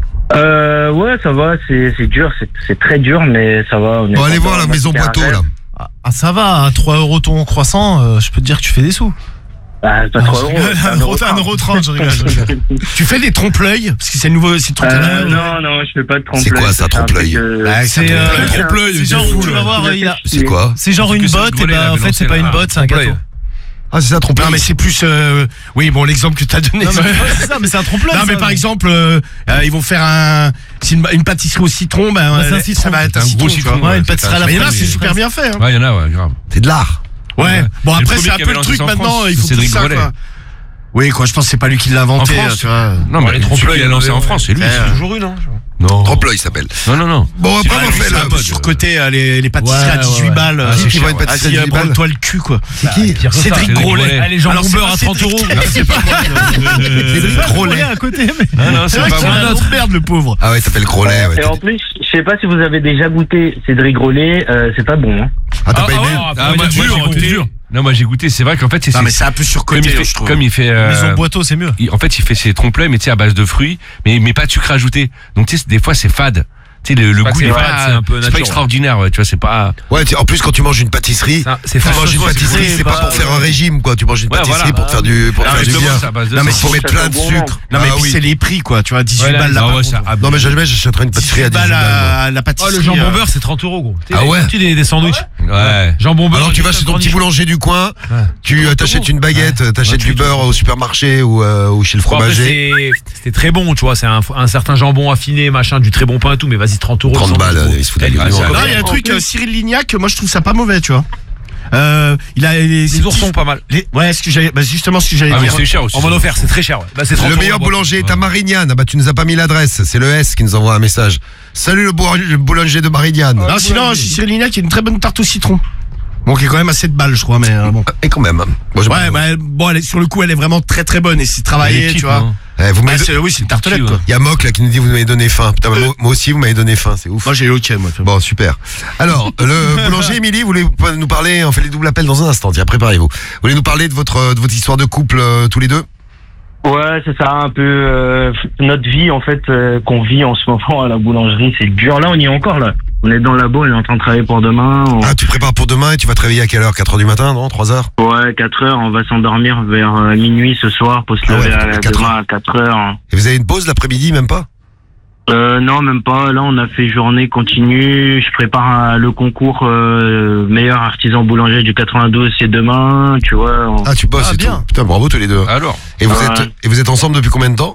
Euh, ouais, ça va, c'est c'est dur, c'est c'est très dur, mais ça va. on est Bon, allez content. voir la Moi, maison c'était un Boiteau, rêve. là. Ah, ça va, à trois euros ton croissant, euh, je peux te dire que tu fais des sous. Ah, c'est pas trop euros. c'est un euro Un euro trente, je rigole. je rigole. Tu fais des trompe-l'œil parce que c'est nouveau c'est le truc. Euh, non, non, je fais pas de trompe-l'œil. C'est quoi, ça, un truc, trompe-l'œil euh, Bah, C'est c'est euh, c'est un- trompe-l'œil, c'est c'est genre, fou, tu là. vas voir, il a- C'est quoi? c'est genre une que c'est botte, et rigolé, bah la en fait c'est pas lancée, une là. botte, c'est un gâteau. Ah, c'est ça, trompe-l'œil. Non mais c'est plus euh, oui bon l'exemple que t'as donné. Non mais c'est ça, mais c'est un trompe-l'œil. Non mais ça. par exemple euh, euh, ils vont faire un c'est une, une pâtisserie au citron ben Bah, c'est un euh, citron. ça va être C'est un gros tu citron, vois. Ouais, une c'est pâtisserie à la Mais là fraise. c'est super bien fait hein. Ouais, il y en a, ouais, grave. C'est de l'art. Ouais. Bon C'est le après premier c'est un qui peu avait le truc lancé ça en maintenant France, il faut c'est tout Cédric ça Grolet. quoi. Oui quoi je pense que c'est pas lui qui l'a inventé En France. tu vois. Non, mais les trompe-l'œil, il a lancé en France, c'est lui. Ouais. c'est toujours une, hein. Non. Trompe-l'œil s'appelle. Non, non, non. Bon, après, Ah, on va lui, faire c'est un la peu surcoté euh, les, les pâtisseries Ouais, à dix-huit ouais, ouais. balles. Ah, euh, qui c'est vend cher, une ouais. pâtisserie Ah, si, à euh, dix balles prends-toi le cul quoi. Qui Cédric Cédric Grolet. Grolet. Allez, jambon Alors, c'est beurre pas à trente euros. Cédric- C'est pas moi. Cédric Grolet. à côté, mais. Non, non, C'est c'est vrai pas qu'il a moi. un autre merde le pauvre. Ah ouais, t'appelles Grolet, ouais. Et en plus, je sais pas si vous avez déjà goûté Cédric Grolet, euh, c'est pas bon. Hein. Ah, t'as Ah, pas aimé? ah, Ah, moi, moi, moi, j'ai dur, t'es goûté. dur. Non, moi j'ai goûté, c'est vrai qu'en fait, c'est. Non mais c'est- c'est un peu Comme il surcoté fait, je trouve. comme il fait, euh, Maison Boiteau, c'est mieux. il- en fait, il fait ses trompe-l'œil, mais tu sais, à base de fruits, mais, mais pas de sucre ajouté. Donc, tu sais, des fois, c'est fade. Tu sais, le, le pas goût, que il est c'est fade, pas, c'est un peu c'est nature, pas extraordinaire, ouais, tu vois, c'est pas. Ouais, tu- en plus, quand tu manges une pâtisserie, C'est tu manges une pâtisserie, c'est pas pour faire un régime, quoi. Tu manges une Ouais, pâtisserie voilà. pour te faire du, pour te Ah, faire du justement, bien. c'est à base de Non, mais ça. Faut mettre ça plein de fait bon sucre. Non mais Ah puis oui. c'est les prix quoi, tu vois, dix-huit Ouais, là, balles ah là. ouais, par ça- contre. ah, Non, mais jamais j'achèterai une pâtisserie à dix-huit dix balles balles. à la Oh, pâtisserie. le jambon euh, beurre, c'est trente euros, gros. Ah ouais? Tu sais, des, des sandwichs. Ouais. Jambon beurre. Alors tu vas juste chez ton un petit cornichon. boulanger du coin, tu euh, t'achètes une baguette, t'achètes du vingt-huit beurre au supermarché ou, euh, ou chez le Bon, après, fromager. c'est- C'était très bon, tu vois. C'est un, un certain jambon affiné, machin, du très bon pain et tout. Mais vas-y, trente euros. trente le balles, sandwich, il se fout de Eh, la gueule ah, du ça- monde. Non, il y a un truc euh, Cyril Lignac, moi je trouve ça pas mauvais, tu vois. Euh, il a les, Les oursons, pas mal. les- ouais, ce que j'allais bah, justement ce que j'allais Ah, mais dire. c'est cher aussi. On m'en a offert, c'est très cher. Ouais. Bah, c'est trente Le euros, meilleur la boîte. boulanger est à Marignane. Ah bah tu nous as pas mis l'adresse, c'est le S qui nous envoie un message. Salut le, bour- le boulanger de Marignane. Non, sinon chez Cyril Lignac, il y a une très bonne tarte au citron. Bon, qui est quand même à sept balles, je crois, mais euh, bon. Et quand même. Moi, j'aime Ouais, bien. bah, elle- bon, elle est, sur le coup, elle est vraiment très très bonne et c'est travaillé, L'équipe, tu vois. hein. Eh, vous Bah, m'avez- c'est- oui, c'est une tartelette, quoi. Il y a Mock là qui nous dit vous m'avez donné faim. Putain, moi, moi aussi vous m'avez donné faim, c'est ouf. Moi, j'ai ok, moi. tu vois. Bon, super. Alors, le boulanger Émilie, vous voulez nous parler, on fait les doubles appels dans un instant, tiens, préparez-vous. Vous voulez nous parler de votre, de votre histoire de couple euh, tous les deux? Ouais, c'est ça, un peu euh, notre vie en fait euh, qu'on vit en ce moment à la boulangerie, c'est dur. Là, on y est encore là. On est dans le labo, on est en train de travailler pour demain. On- Ah, tu prépares pour demain et tu vas te réveiller à quelle heure? quatre heures du matin, non? trois heures? Ouais, quatre heures, on va s'endormir vers euh, minuit ce soir pour se Ah ouais, lever à, quatre demain heures. à quatre heures. Et vous avez une pause l'après-midi, même pas? Euh, non, même pas. Là, on a fait journée continue. Je prépare euh, le concours euh, meilleur artisan boulanger du quatre-vingt-douze, c'est demain, tu vois. On- Ah, tu bosses Ah, et bien. tout. Putain, bravo tous les deux. Alors. Et vous Ouais. êtes, et vous êtes ensemble depuis combien de temps?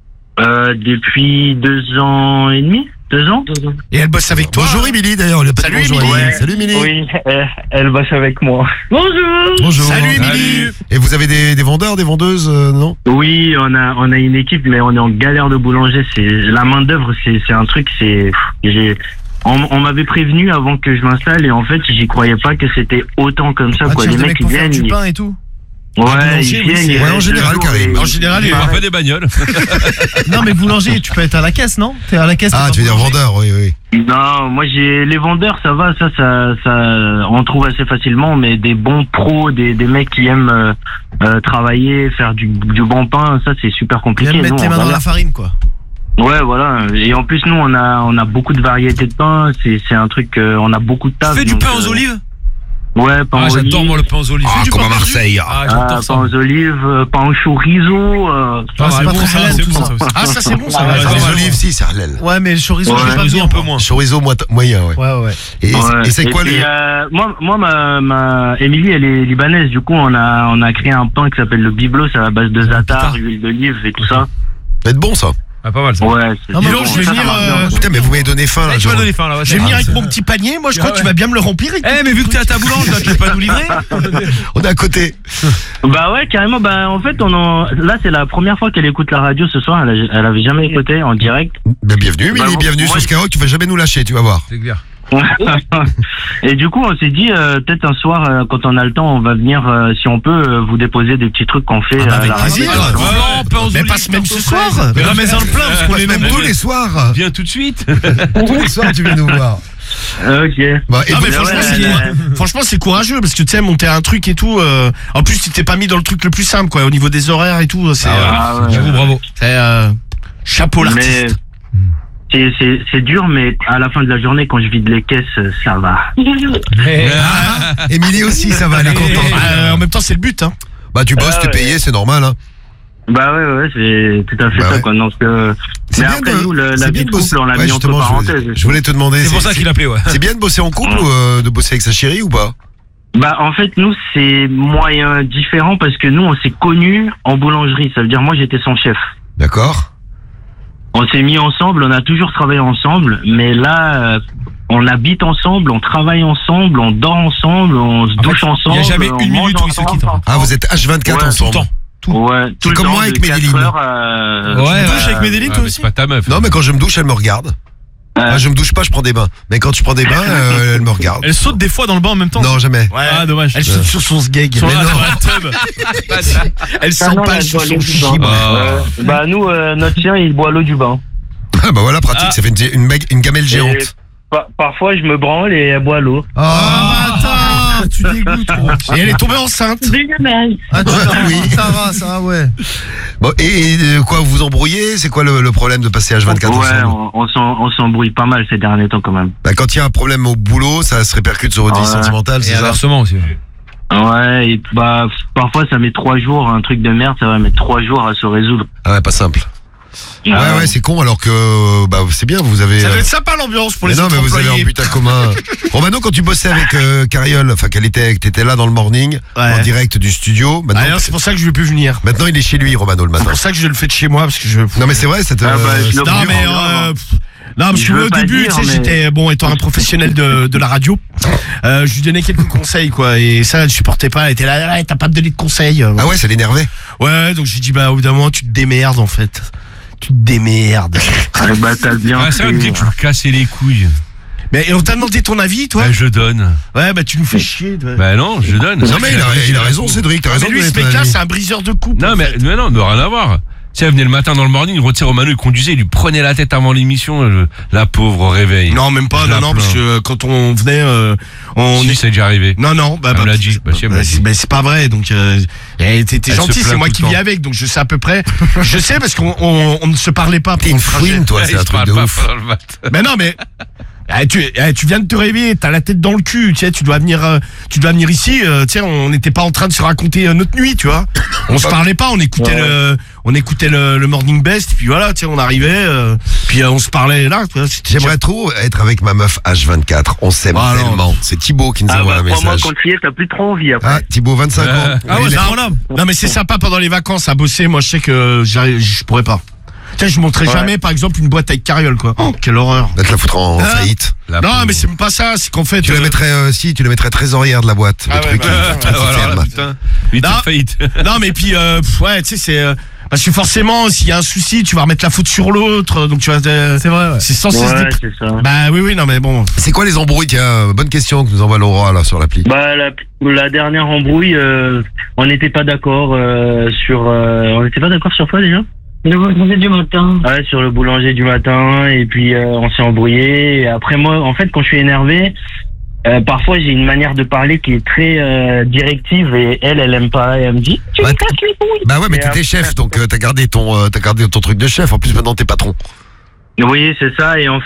Euh, depuis deux ans et demi, deux ans. Deux ans. Et elle bosse avec toi. Bonjour Émilie d'ailleurs, il a pas dit Salut, bonjour Émilie. Émilie. Salut Émilie. Oui, euh, elle bosse avec moi. Bonjour. Bonjour. Salut Émilie. Et vous avez des, des vendeurs, des vendeuses, euh, non? Oui, on a on a une équipe, mais on est en galère de boulanger. C'est la main d'œuvre, c'est c'est un truc. C'est j'ai on, on m'avait prévenu avant que je m'installe et en fait j'y croyais pas que c'était autant comme ça. Ah, quoi. tu Les cherches des mecs mecs ils pour faire viennent, du ils- pain et tout. ouais, boulanger, ils oui, viennent, c'est- ils Ouais, en restent général, deux jours Karim. et- En général, ils il On m'arrêtent. fait des bagnoles. Non, mais boulanger, tu peux être à la caisse, non? T'es à la caisse. Ah, t'es tu veux pas dire boulanger. vendeur, oui, oui. Non, moi j'ai les vendeurs, ça va, ça, ça, ça, on trouve assez facilement, mais des bons pros, des, des mecs qui aiment euh, euh, travailler, faire du, du bon pain, ça c'est super Tu compliqué. viens de mettre Nous, tes on mains dans galère. la farine, quoi. Ouais, voilà. Et en plus, nous, on a, on a beaucoup de variétés de pain. C'est, c'est un truc, euh, on a beaucoup de taf. Tu fais du donc, pain euh, aux olives? Ouais, pain Ah, aux j'adore olives. moi le pain aux olives. Ah, C'est du comme pain à perdu. Marseille. Ah, Ah, j'adore ça. pain aux olives, euh, pain au chorizo. Euh, Ah, c'est c'est pas bon, très ça, halal, c'est tout bon, ça. ça aussi. Ah, ça c'est bon, ça. Ah, va. ouais, Les ouais, olives, si, c'est halal. Ouais, mais le chorizo, Ouais, je vais pas Chorizo bien, un peu moi. moins. Chorizo mo- moyen, ouais. Ouais, ouais. Et, ouais. et c'est quoi puis, les... euh, moi, moi, ma, ma Émilie, elle est libanaise. Du coup, on a, on a créé un pain qui s'appelle le biblo. C'est à la base de za'atar, huile d'olive et tout ça. Ça va être bon, ça. Ah, pas mal ça. Ouais. c'est Non, mais c'est bon, bon, je vais ça, venir, ça marche bien. euh, Putain, mais vous m'avez donné faim, là. Eh, tu m'as genre. donné faim là. ouais, Je vais c'est- venir Ah, avec c'est- mon petit panier, moi je crois Ah que tu ouais. vas bien me le remplir. et Eh, mais vu que t'es à ta boulange, là, tu veux pas nous livrer? On est à côté. Bah ouais, carrément. Bah en fait, on en... là, c'est la première fois qu'elle écoute la radio ce soir. Elle, a- elle avait jamais écouté en direct. Ben, bienvenue, Émilie, Bah, bienvenue moi, sur je- Skyrock. Tu vas jamais nous lâcher, tu vas voir. C'est clair. Et du coup, on s'est dit euh, peut-être un soir, euh, quand on a le temps, on va venir, euh, si on peut, euh, vous déposer des petits trucs qu'on fait. Ah bah, euh, à avec la radio. plaisir. Ah, non, pain aux Mais olives, passe même tarte ce aux soir. fraises. Mais remets-en le plein parce qu'on est Même nombreux. tous les soirs. Viens tout de suite. Tous les soirs, tu viens nous voir. Euh, Ok. Bah, et Non mais vous- franchement, ouais, c'est ouais. franchement c'est courageux parce que tu sais monter un truc et tout. euh, En plus tu t'es pas mis dans le truc le plus simple quoi au niveau des horaires et tout. C'est euh, Ah ouais. J'avoue, bravo. c'est, euh, chapeau Mais l'artiste. c'est- c'est c'est dur, mais à la fin de la journée, quand je vide les caisses, euh, ça va. Émilie aussi, ça va, elle est contente. Euh, en même temps c'est le but hein. Bah, tu bosses, Ah, t'es ouais. payé, c'est normal, hein. Bah ouais, ouais, c'est tout à fait Bah ça, ouais. quoi. Donc, euh, C'est mais bien après, de- nous, le- c'est la bien vie de de couple, bosser. on l'a Ouais, mis entre justement, je voulais- parenthèses. Je voulais te demander. C'est pour ça qu'il appelait, ouais. C'est bien de bosser en couple ou euh, de bosser avec sa chérie ou pas? Bah, en fait, nous, c'est moyen différent parce que nous, on s'est connus en boulangerie. Ça veut dire, moi, j'étais son chef. D'accord. On s'est mis ensemble, on a toujours travaillé ensemble, mais là, euh, on habite ensemble, on travaille ensemble, on dort ensemble, on se En douche fait, ensemble. il y a jamais on une mange minute où ils se ensemble. quittent, en fait. Ah, vous êtes H vingt-quatre Ouais, ensemble. tout le temps. Ouais, tout le comme temps, moi avec de quatre Méléline. heures à- Ouais, Tu ouais. douches avec Médéline Ah, toi mais aussi? c'est pas ta meuf. Non, mais quand je me douche, elle me regarde. Euh, Ah, je me douche pas, je prends des bains. Mais quand je prends des bains, euh, elle me regarde. Elle saute des fois dans le bain en même temps. Non, jamais. Ouais. Ah, dommage. Elle saute sur son sgeg. Sur Mais la non. dans la tub. Elle Ah non, s'empale elle sur boit son l'eau du bain. chibre. Ah. Ouais. Bah nous, euh, notre chien, il boit l'eau du bain. Ah, bah voilà, pratique, Ah. ça fait une, une, meg- une gamelle Et géante. pa- parfois, je me branle et elle boit l'eau. Ah, bâtard, tu dégoûtes, gros. Et elle est tombée enceinte. Ah, tu Oui. Ça va, ça va, ouais. Bon, et, et, euh, quoi, vous vous embrouillez? C'est quoi le, le problème de passer H vingt-quatre Ouais, ensemble? on, on s'en- on s'embrouille pas mal ces derniers temps quand même. Bah, quand il y a un problème au boulot, ça se répercute sur votre vie Ouais. sentimentale, Et c'est ça? inversement aussi. Ouais, et bah parfois ça met trois jours, un truc de merde, ça va mettre trois jours à se résoudre. Ah ouais, pas simple. Ouais, Ah, ouais, c'est con, alors que, bah, c'est bien, vous avez... Ça doit euh, être sympa l'ambiance pour mais les non, autres mais vous avez en employés. but en commun. Bon, maintenant, quand tu bossais avec euh, Cariole, enfin, qu'elle était, que t'étais là dans le morning, Ouais. en direct du studio, maintenant, Ah, non, c'est pour ça que je veux plus venir. maintenant il est chez lui, Romano, le C'est matin. pour ça que je le fais de chez moi parce que je. Non, mais c'est vrai, c'est... Ah, bah, euh, je le- Non Dur, mais dur, euh, hein. pff, non parce Je que veux au pas début dire, tu sais mais- j'étais bon étant un professionnel de, de la radio euh, je lui donnais quelques conseils quoi et ça elle supportait pas elle était là, là t'as pas me donné de conseils euh. Ah ouais, ça l'énervait. Ouais donc j'ai dit bah au bout d'un moment tu te démerdes en fait tu te démerdes ah, bah t'as bien Ah, ça fait. me dit que tu me cassais les couilles. mais on t'a demandé ton avis toi Bah, je donne. ouais bah tu nous fais chier toi. Bah non, je donne. Non, mais il a, il a raison, Cédric, t'as raison mais lui de ce donner ton mec là avis. c'est un briseur de couple Non, en mais, fait. mais non, n'a rien à voir. Tu sais, elle venait le matin dans le morning, il retire Romano, il conduisait, il lui prenait la tête avant l'émission, euh, la pauvre au réveil. Non même pas Je non la non plains. parce que euh, quand on venait euh, on Si, est- c'est déjà arrivé. non non bah, Elle bah, me l'a dit. Bah, si, elle me bah, l'a c'est dit. bah, c'est pas vrai donc euh, eh, t'es t'es Elle se gentil c'est plaint moi tout qui le vis temps. avec donc je sais à peu près je sais parce qu'on on, on ne se parlait pas T'es pendant une le trajet. fouine, toi, c'est Il un se truc parle de pas ouf. pendant le matin. Mais non mais eh, tu, eh, tu viens de te réveiller, t'as la tête dans le cul, tu sais, tu dois venir, euh, tu dois venir ici. euh, tu sais, on n'était pas en train de se raconter euh, notre nuit, tu vois. On se parlait pas, on écoutait Ouais. le, on écoutait le, le morning best, et puis voilà, tu sais, on arrivait, euh, puis euh, on se parlait là. Tu vois, c'était- J'aimerais trop être avec ma meuf H vingt-quatre. On s'aime Ah, non. tellement. C'est Thibaut qui nous Ah envoie bah un crois-moi, message. quand tu y es, t'as plus trop envie après. Ah, Thibaut, vingt-cinq Euh, ans. Ah ouais, Il c'est est- un bonhomme. Non mais c'est sympa pendant les vacances à bosser. Moi, je sais que j'arrive- je pourrais pas. Tu sais, je montrerai Ouais. jamais, par exemple, une boîte avec carriole, quoi. Oh, quelle horreur. Va te la foutre en Ah. faillite. La Non, pauvre. mais c'est pas ça. C'est qu'en fait. Tu la euh, mettrais, euh, si, tu la mettrais trésorière de la boîte. Ah le ouais, truc bah, qui- ouais, qui ouais, Voilà, ferme. putain. Huit Non. heures faillite. Non mais puis euh, pff, ouais tu sais c'est euh, parce que forcément s'il y a un souci tu vas remettre la faute sur l'autre donc tu vas euh, C'est vrai, ouais. c'est censé se Ouais, dé- c'est ça. bah oui oui non mais bon C'est quoi les embrouilles? Tiens, bonne question que nous envoie Laura là sur l'appli. Bah la, la dernière embrouille, euh, on n'était pas d'accord euh, sur, euh, on n'était pas d'accord sur quoi déjà? Le boulanger du matin. Ouais, sur le boulanger du matin, et puis euh, on s'est embrouillé. Et après moi, en fait, quand je suis énervé, euh, parfois j'ai une manière de parler qui est très euh, directive, et elle, elle aime pas. Et elle me dit, tu Bah, me casses les couilles. Bah ouais, mais Et t'étais après- chef, donc euh, t'as gardé ton, euh, t'as gardé ton truc de chef. En plus, maintenant t'es patron. Oui, c'est ça. Et en fait,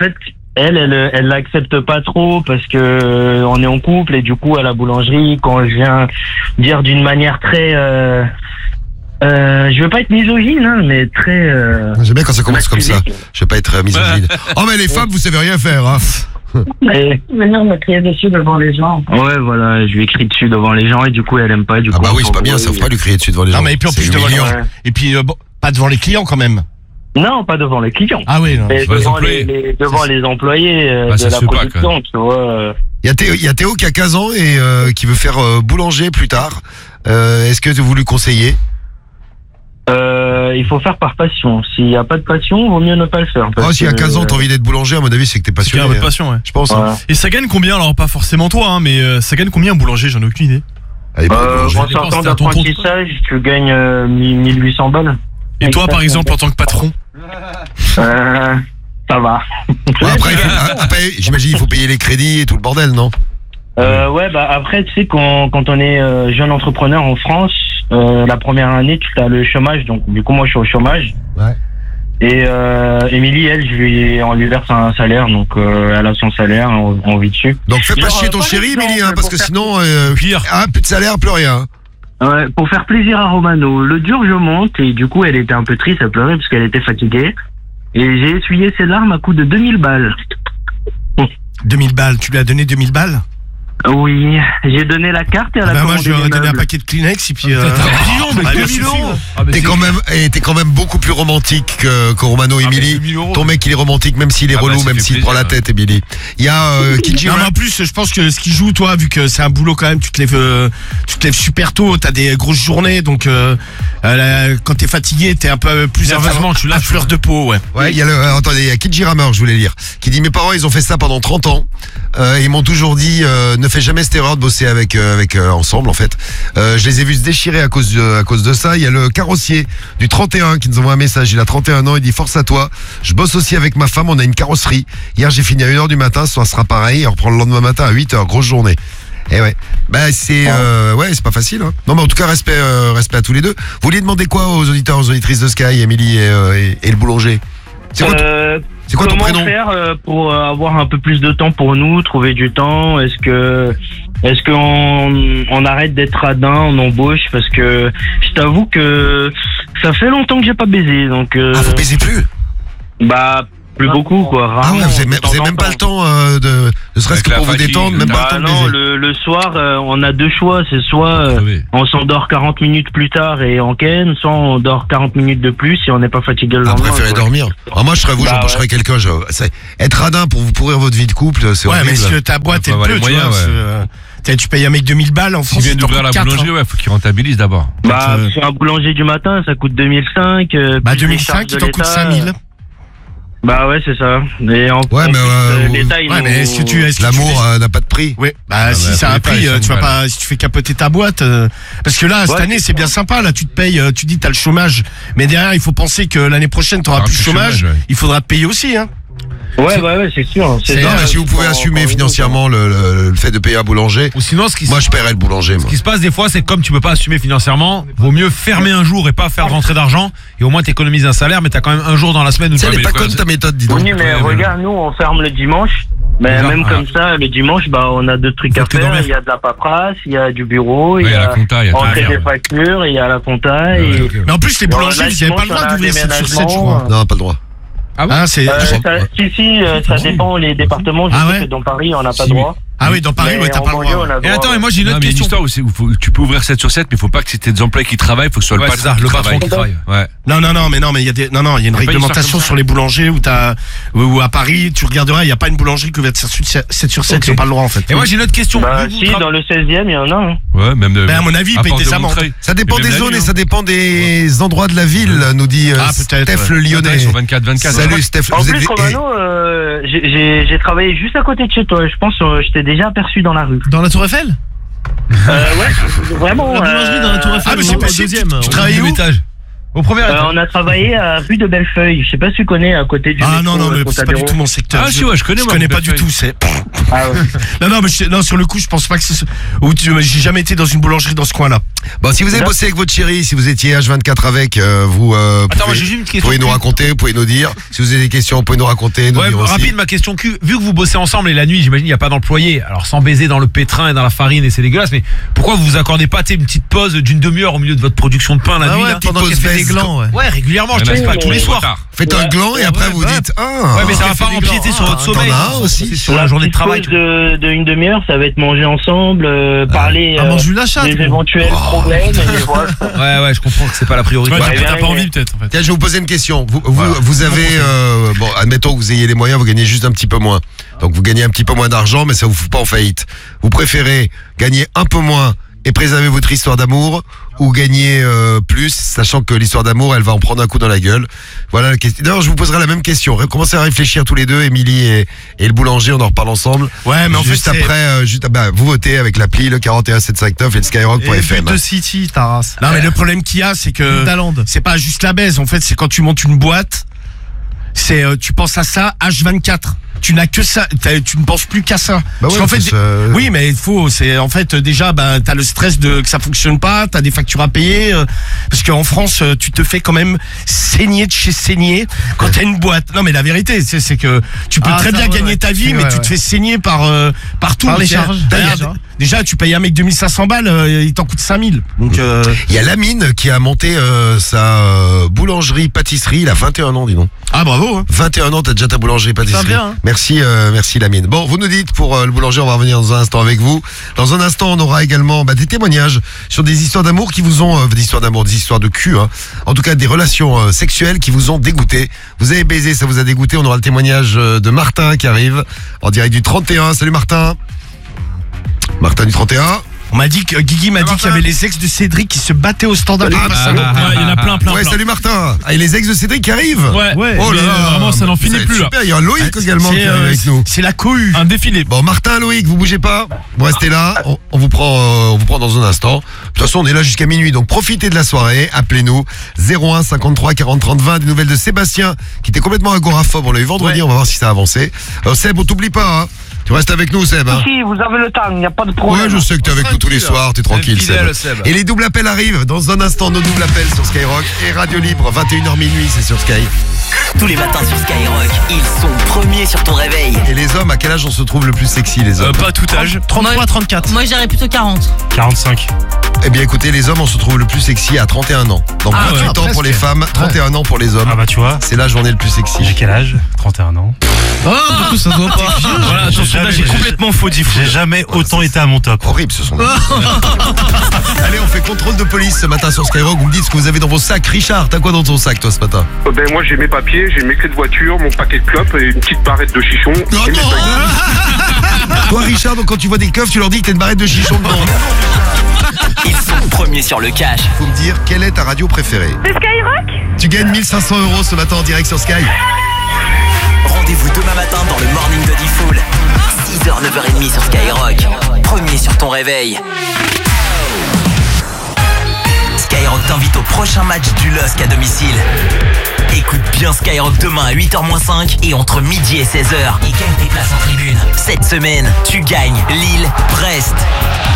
elle, elle, elle l'accepte pas trop parce que euh, on est en couple et du coup à la boulangerie, quand je viens dire d'une manière très, euh, euh, je veux pas être misogyne, hein, mais très. Euh, J'aime bien quand ça commence comme ça. Je vais pas être euh, misogyne. Oh mais les femmes, vous savez rien faire, hein. Et... Maintenant, on me crier dessus devant les gens. Ouais, voilà, je lui ai crié dessus devant les gens et du coup elle aime pas. Du Ah coup, bah oui, c'est pas bien, ouais, ça faut pas lui crier dessus devant les gens. Non, mais et puis en C'est plus devant les humiliant. gens. Et puis, euh, bon, pas devant les clients quand même. Non, pas devant les clients. Ah oui, non. Mais devant les devant, employés. les, les- devant les employés euh, Ah, de ça la se fait pas, production, tu vois. euh. Il y a Théo, il y a Théo qui a quinze ans et euh, qui veut faire euh, boulanger plus tard. Euh, Est-ce que vous lui conseillez? Euh, il faut faire par passion. S'il n'y a pas de passion, vaut mieux ne pas le faire. parce Oh, si à que, quinze ans t'as envie d'être boulanger, à mon avis c'est que t'es C'est qu'il y passionné. a un peu de hein. passion, ouais. Je pense. euh, Hein. voilà. Et ça gagne combien alors? Pas forcément toi, hein, mais euh, ça gagne combien un boulanger? J'en ai aucune idée. Allez, pas Euh, boulanger. en dépend, sortant c'est à ton compte. d'apprentissage, tu gagnes euh, mille huit cents balles. Et toi, par exemple, en tant que patron? Euh, ça va. Bon, après, il faut- après, j'imagine il faut payer les crédits et tout le bordel, non? Euh, ouais, bah après, tu sais, quand, quand on est euh, jeune entrepreneur en France, euh, la première année, tu as le chômage. Donc, du coup, moi, je suis au chômage. Ouais. Et euh, Émilie, elle, je lui, on lui verse un salaire. Donc, euh, elle a son salaire, on, on vit dessus. Donc fais pas Genre, chier euh, ton par chéri, exemple, Émilie, hein, parce que pour faire- sinon, euh, Pire. ah, plus de salaire, plus rien. Ouais, pour faire plaisir à Romano, le dur, je monte. Et du coup, elle était un peu triste, elle pleurait parce qu'elle était fatiguée. Et j'ai essuyé ses larmes à coup de deux mille balles. deux mille balles, tu lui as donné deux mille balles? Oui, j'ai donné la carte et elle Ah a bah moi commandé je lui aurais les donné un meubles. paquet de Kleenex et puis... Euh... T'as un million, mais Ah, deux bien mille sûr. euros. Ah, mais T'es c'est- quand même, et t'es quand même beaucoup plus romantique que, que Romano, Ah, mais Émilie. deux mille euros, Ton mais- mec il est romantique même s'il est Ah bah, relou, ça même fait s'il prend la plaisir, tête, Émilie. Il y a euh, Kidji Non mais en Rap. plus je pense que ce qui joue toi, vu que c'est un boulot quand même, tu te lèves, euh, tu te lèves super tôt, t'as des grosses journées, donc euh, euh, là, quand t'es fatigué, t'es un peu plus Nerveusement, tu à lâches. fleur de peau, ouais. Ouais, il y a le, euh, attendez, il y a Kidji Rammer, je voulais lire, qui dit mes parents ils ont fait ça pendant trente ans. Euh, ils m'ont toujours dit euh, ne fais jamais cette erreur de bosser avec euh, avec euh, ensemble en fait. Euh, je les ai vus se déchirer à cause de, à cause de ça. Il y a le carrossier du trente et un qui nous envoie un message. Il a trente et un ans, il dit force à toi. Je bosse aussi avec ma femme, on a une carrosserie. Hier j'ai fini à une heure du matin, ce soir sera pareil. On reprend le lendemain matin à huit heures, grosse journée. Eh ouais, bah c'est euh, ouais c'est pas facile. Hein. Non mais en tout cas respect euh, respect à tous les deux. Vous vouliez demander quoi aux auditeurs, aux auditrices de Sky, Émilie et, euh, et, et le boulanger? C'est quoi, ton- Euh, c'est quoi ton comment prénom? faire euh, pour euh, avoir un peu plus de temps pour nous, trouver du temps? Est-ce que est-ce qu'on on arrête d'être radin, on embauche? Parce que je t'avoue que ça fait longtemps que j'ai pas baisé, donc euh, Ah vous baisez plus? bah plus beaucoup quoi. Ah ouais, rarement, vous avez, de même- temps vous avez en même pas temps. le temps euh, de, ne serait-ce Avec que la pour vous fatigue, détendre, même le pas le Bah temps de non, baiser. le, le soir, euh, on a deux choix. C'est soit euh, Crevé. on s'endort quarante minutes plus tard et on ken, soit on dort quarante minutes de plus si on n'est pas fatigué le Ah, lendemain. préférez quoi. dormir. Ah, moi, je serais vous, Bah, j'embaucherais ouais. quelqu'un. Je, c'est- être radin pour vous pourrir votre vie de couple, c'est Ouais, horrible. mais est-ce que ta boîte Faut est avoir peu, les tu moyens, vois, ouais. parce que, euh, t'as- tu payes un mec deux mille balles en S'il France. vient il t'en d'ouvrir la coûte quatre, boulangerie, hein. ouais, faut qu'il rentabilise d'abord. Bah, Donc, euh, c'est un boulanger du matin, ça coûte deux mille cinq. Euh, Bah plus deux les mille cinq, charges il de t'en coûte l'État. cinq mille. Bah ouais, c'est ça. Et en, Ouais, en mais, plus, euh, euh, l'État, il Ouais, nous- mais est-ce que tu, est-ce que tu L'amour euh, n'a pas de prix. Oui, bah Ah, si bah, ça a un faut les prix, pas, euh, ils tu sont vas mal. pas, si tu fais capoter ta boîte, euh, parce que là cette Ouais, année c'est c'est bien sympa, là tu te payes, euh, tu dis t'as le chômage, mais derrière il faut penser que l'année prochaine t'auras T'auras plus de plus de chômage, chômage, ouais. il faudra te payer aussi, hein. Ouais, ouais, ouais, c'est sûr. C'est- ça. Non, mais si vous pouvez Faut- assumer faut- financièrement le, le, le fait de payer un boulanger, Ou sinon, ce qui, moi, je paierais le boulanger, moi. ce qui se passe des fois, c'est que comme tu peux pas assumer financièrement, vaut mieux fermer un jour et pas faire de rentrée d'argent. Et au moins, t'économises un salaire, mais t'as quand même un jour dans la semaine où Ça, tu elle est vas pas comme ta méthode, dis donc. Oui, mais Ouais, regarde, nous, on ferme le dimanche. Mais Voilà, même voilà. comme ça, le dimanche, bah, on a deux trucs Faut à que faire. dormir. Il y a de la paperasse, il y a du bureau, Ouais, il y la a compta, il y a tout à entrée faire, des ouais. factures, il y a la compta. Ouais, et... ok. Mais en plus les Bon, boulangers, là, ils avaient pas le dimanche, droit on a un d'ouvrir sept sur sept, je crois. déménagement. Non, pas le droit. Ah bon Hein, c'est. Euh, ça, si, si, euh, ça dépend les départements. Je Ah sais ouais que dans Paris, on n'a pas Si, droit. Ah oui, dans Paris, Mais ouais, t'as en pas le banlieue, droit. on a Et droit, attends, ouais. et moi j'ai une Non, autre mais une question. histoire où, c'est- où faut- tu peux ouvrir sept sur sept, mais faut pas que c'est tes employés qui travaillent, faut que ce soit Ouais, le c'est patron ça, qui le travaille. patron qui travaille. Ouais. Non, non, non, mais non, mais il y a des, non, non, il y a une pas une réglementation histoire comme sur les boulangers où t'as, où, où à Paris, tu regarderas, il y a pas une boulangerie qui ouvre sept sur sept, Ok. ils ont pas le droit, en fait. Et moi j'ai une autre question. Bah, Vous, vous si, tra- dans le seizième, il y en a un. Ouais, même de. Ben, à mon avis, ils à payent Porte des de amendes. Montreuil. Ça dépend Mais des même la zones nuit, et hein. ça dépend des endroits de la ville, nous dit euh, Ah, peut-être, Steph ouais. le Ils Lyonnais. sont vingt-quatre vingt-quatre. Salut Steph. En Vous plus, êtes- Romano, euh, j'ai- j'ai j'ai travaillé juste à côté de chez toi. Je pense que je t'ai déjà aperçu dans la rue. Dans la Tour Eiffel Euh, ouais, vraiment. La boulangerie euh, dans la Tour Eiffel, Ah, mais au c'est au possible, deuxième. tu- tu au travailles deuxième où étage. Au premier euh, étage. on a travaillé à rue de Bellefeuille. Je sais pas si tu connais, à côté du. Ah métro, non, non, euh, mais c'est pas du Trocadéro. tout mon secteur. Ah, si, ouais, je connais, Je moi, connais mon pas du Bellefeuille. tout, c'est. Ah ouais. Non, non, mais je- non, sur le coup, je pense pas que c'est. Ou tu- j'ai jamais été dans une boulangerie dans ce coin-là. Bon, si vous avez bossé avec votre chérie, si vous étiez H vingt-quatre avec, euh, vous euh, Attends, moi pouvez, j'ai juste une question. pouvez nous raconter, vous pouvez nous dire. Si vous avez des questions, vous pouvez nous raconter, nous Ouais, dire aussi. rapide, ma question cul. Vu que vous bossez ensemble et la nuit, j'imagine, il n'y a pas d'employé. Alors, sans baiser dans le pétrin et dans la farine et c'est dégueulasse, mais pourquoi vous vous accordez pas, tu sais, une petite pause d'une demi-heure au milieu de votre production de pain la Ah nuit, ouais, là? pendant pause qu'elle fait des baisse, glands, ouais. Ouais, régulièrement, je te dis pas tous les soirs. Faites un Ouais. gland et après Ouais, vous bah. dites ah. Ouais, mais ça va fait pas des empiéter glands. sur votre Ah, sommeil. t'en as un aussi. C'est sur la journée de travail. Pause de, de une demi-heure, ça va être manger ensemble, euh, parler Ah, euh, mange une chatte, des gros. éventuels problèmes. Et voilà. Ouais, ouais, je comprends que c'est pas la priorité. Ouais, Bah, t'as bien t'as pas arrivé. envie peut-être en fait. Tiens, je vais vous poser une question. Vous, vous, vous avez, euh, bon, admettons que vous ayez les moyens, vous gagnez juste un petit peu moins. Donc vous gagnez un petit peu moins d'argent, mais ça vous fout pas en faillite. Vous préférez gagner un peu moins et préserver votre histoire d'amour, ou gagner euh, plus, sachant que l'histoire d'amour, elle va en prendre un coup dans la gueule. Voilà la question. D'ailleurs, je vous poserai la même question. Ré- Commencez à réfléchir tous les deux, Émilie et, et le boulanger, on en reparle ensemble. Ouais, mais en juste fait, c'est- après, euh, juste, bah, vous votez avec l'appli, le quarante et un sept cent cinquante-neuf et le skyrock point Et f m. but de City, ta race. Non, mais le problème qu'il y a, c'est que. Talent. C'est pas juste la baise. En fait, c'est quand tu montes une boîte, c'est euh, tu penses à ça H vingt-quatre. Tu n'as que ça. T'as- Tu ne penses plus qu'à ça. Bah Parce ouais, qu'en fait, faut se- oui, mais il faut. C'est en fait déjà, bah, t'as le stress de que ça fonctionne pas. T'as des factures à payer. euh, parce qu'en France, euh, tu te fais quand même saigner de chez saigner quand t'as une boîte. Non, mais la vérité, c'est c'est que tu peux Ah, très ça, bien ouais, gagner ouais. ta vie, C'est mais vrai, tu te ouais. fais saigner par euh, partout. Par les Tiens, charges. d'ailleurs, Déjà. Déjà, tu payes un mec deux mille cinq cents balles, euh, il t'en coûte cinq mille. Donc. Euh, Il y a Lamine qui a monté euh, sa euh, boulangerie-pâtisserie, il a vingt et un ans, dis donc. Ah, bravo. Hein. vingt et un ans, t'as déjà ta boulangerie-pâtisserie. Ça va bien, hein. Merci, euh, merci Lamine. Bon, vous nous dites pour euh, le boulanger, on va revenir dans un instant avec vous. Dans un instant, on aura également bah, des témoignages sur des histoires d'amour qui vous ont, euh, des histoires d'amour, des histoires de cul, hein. En tout cas des relations euh, sexuelles qui vous ont dégoûté. Vous avez baisé, ça vous a dégoûté. On aura le témoignage euh, de Martin qui arrive en direct du trente et un. Salut Martin. Martin du trente et un. On m'a dit que Guigui m'a dit qu'il y avait les ex de Cédric qui se battaient au standard. Ah, Ah, bah, Ouais, il y en a plein, plein, Ouais, plein. salut Martin. Ah, et les ex de Cédric qui arrivent. Ouais, Ouais. Oh là mais, là, euh, vraiment, ça n'en va finit être plus là. super. Il y a Loïc également qui c'est, est euh, avec nous. c'est la cohue. Un défilé. Bon, Martin, Loïc, vous bougez pas. Vous restez là. On, on vous prend, euh, on vous prend dans un instant. De toute façon, on est là jusqu'à minuit, donc profitez de la soirée. Appelez-nous zéro un cinquante-trois quarante trente vingt. Des nouvelles de Sébastien qui était complètement agoraphobe. On l'a eu vendredi. On va voir si ça a avancé. Alors Seb, on t'oublie pas. Hein. Tu restes avec nous, Seb. Hein. Si, vous avez le temps, il n'y a pas de problème. Ouais, je sais que t'es avec nous tous les soirs. T'es tranquille, fidèle, Seb. Seb. Et les doubles appels arrivent dans un instant. Nos doubles appels sur Skyrock et Radio Libre. vingt et une heures minuit, c'est sur Sky. Tous les matins sur Skyrock, ils sont premiers sur ton réveil. Et les hommes, à quel âge on se trouve le plus sexy, les Euh, hommes? pas à tout âge. trente-trois, trente-quatre. Moi, j'irais plutôt quarante. quarante-cinq. Eh bien écoutez, les hommes, on se trouve le plus sexy à trente et un ans. Donc Ah ouais, vingt-huit ans pour les femmes, trente et un ans pour les hommes. Ah bah tu vois, C'est la journée le plus sexy. j'ai quel âge trente et un ans. Oh, du coup, ça doit pas. Voilà, attention, là j'ai complètement faux dit. J'ai jamais autant été à mon top. Horrible ce sont. Allez, on fait contrôle de police ce matin sur Skyrock. Vous me dites ce que vous avez dans vos sacs. Richard, t'as quoi dans ton sac toi ce matin? Euh, Ben moi j'ai mes papiers, j'ai mes clés de voiture, mon paquet de clopes et une petite barrette de chichon. Non, et mes non. feuilles. Toi Richard, donc quand tu vois des keufs, tu leur dis que t'as une barrette de chichon dedans. Ils sont premiers sur le cash. Faut me dire quelle est ta radio préférée. C'est Skyrock? Tu gagnes mille cinq cents euros ce matin en direct sur Sky. Rendez-vous demain matin dans le Morning de Diffoul. six heures, neuf heures trente sur Skyrock. Premier sur ton réveil. Skyrock t'invite au prochain match du L O S C à domicile. Écoute bien Skyrock demain à huit heures moins cinq et entre midi et seize heures. Et gagne tes places en tribune. Cette semaine, tu gagnes Lille, Brest.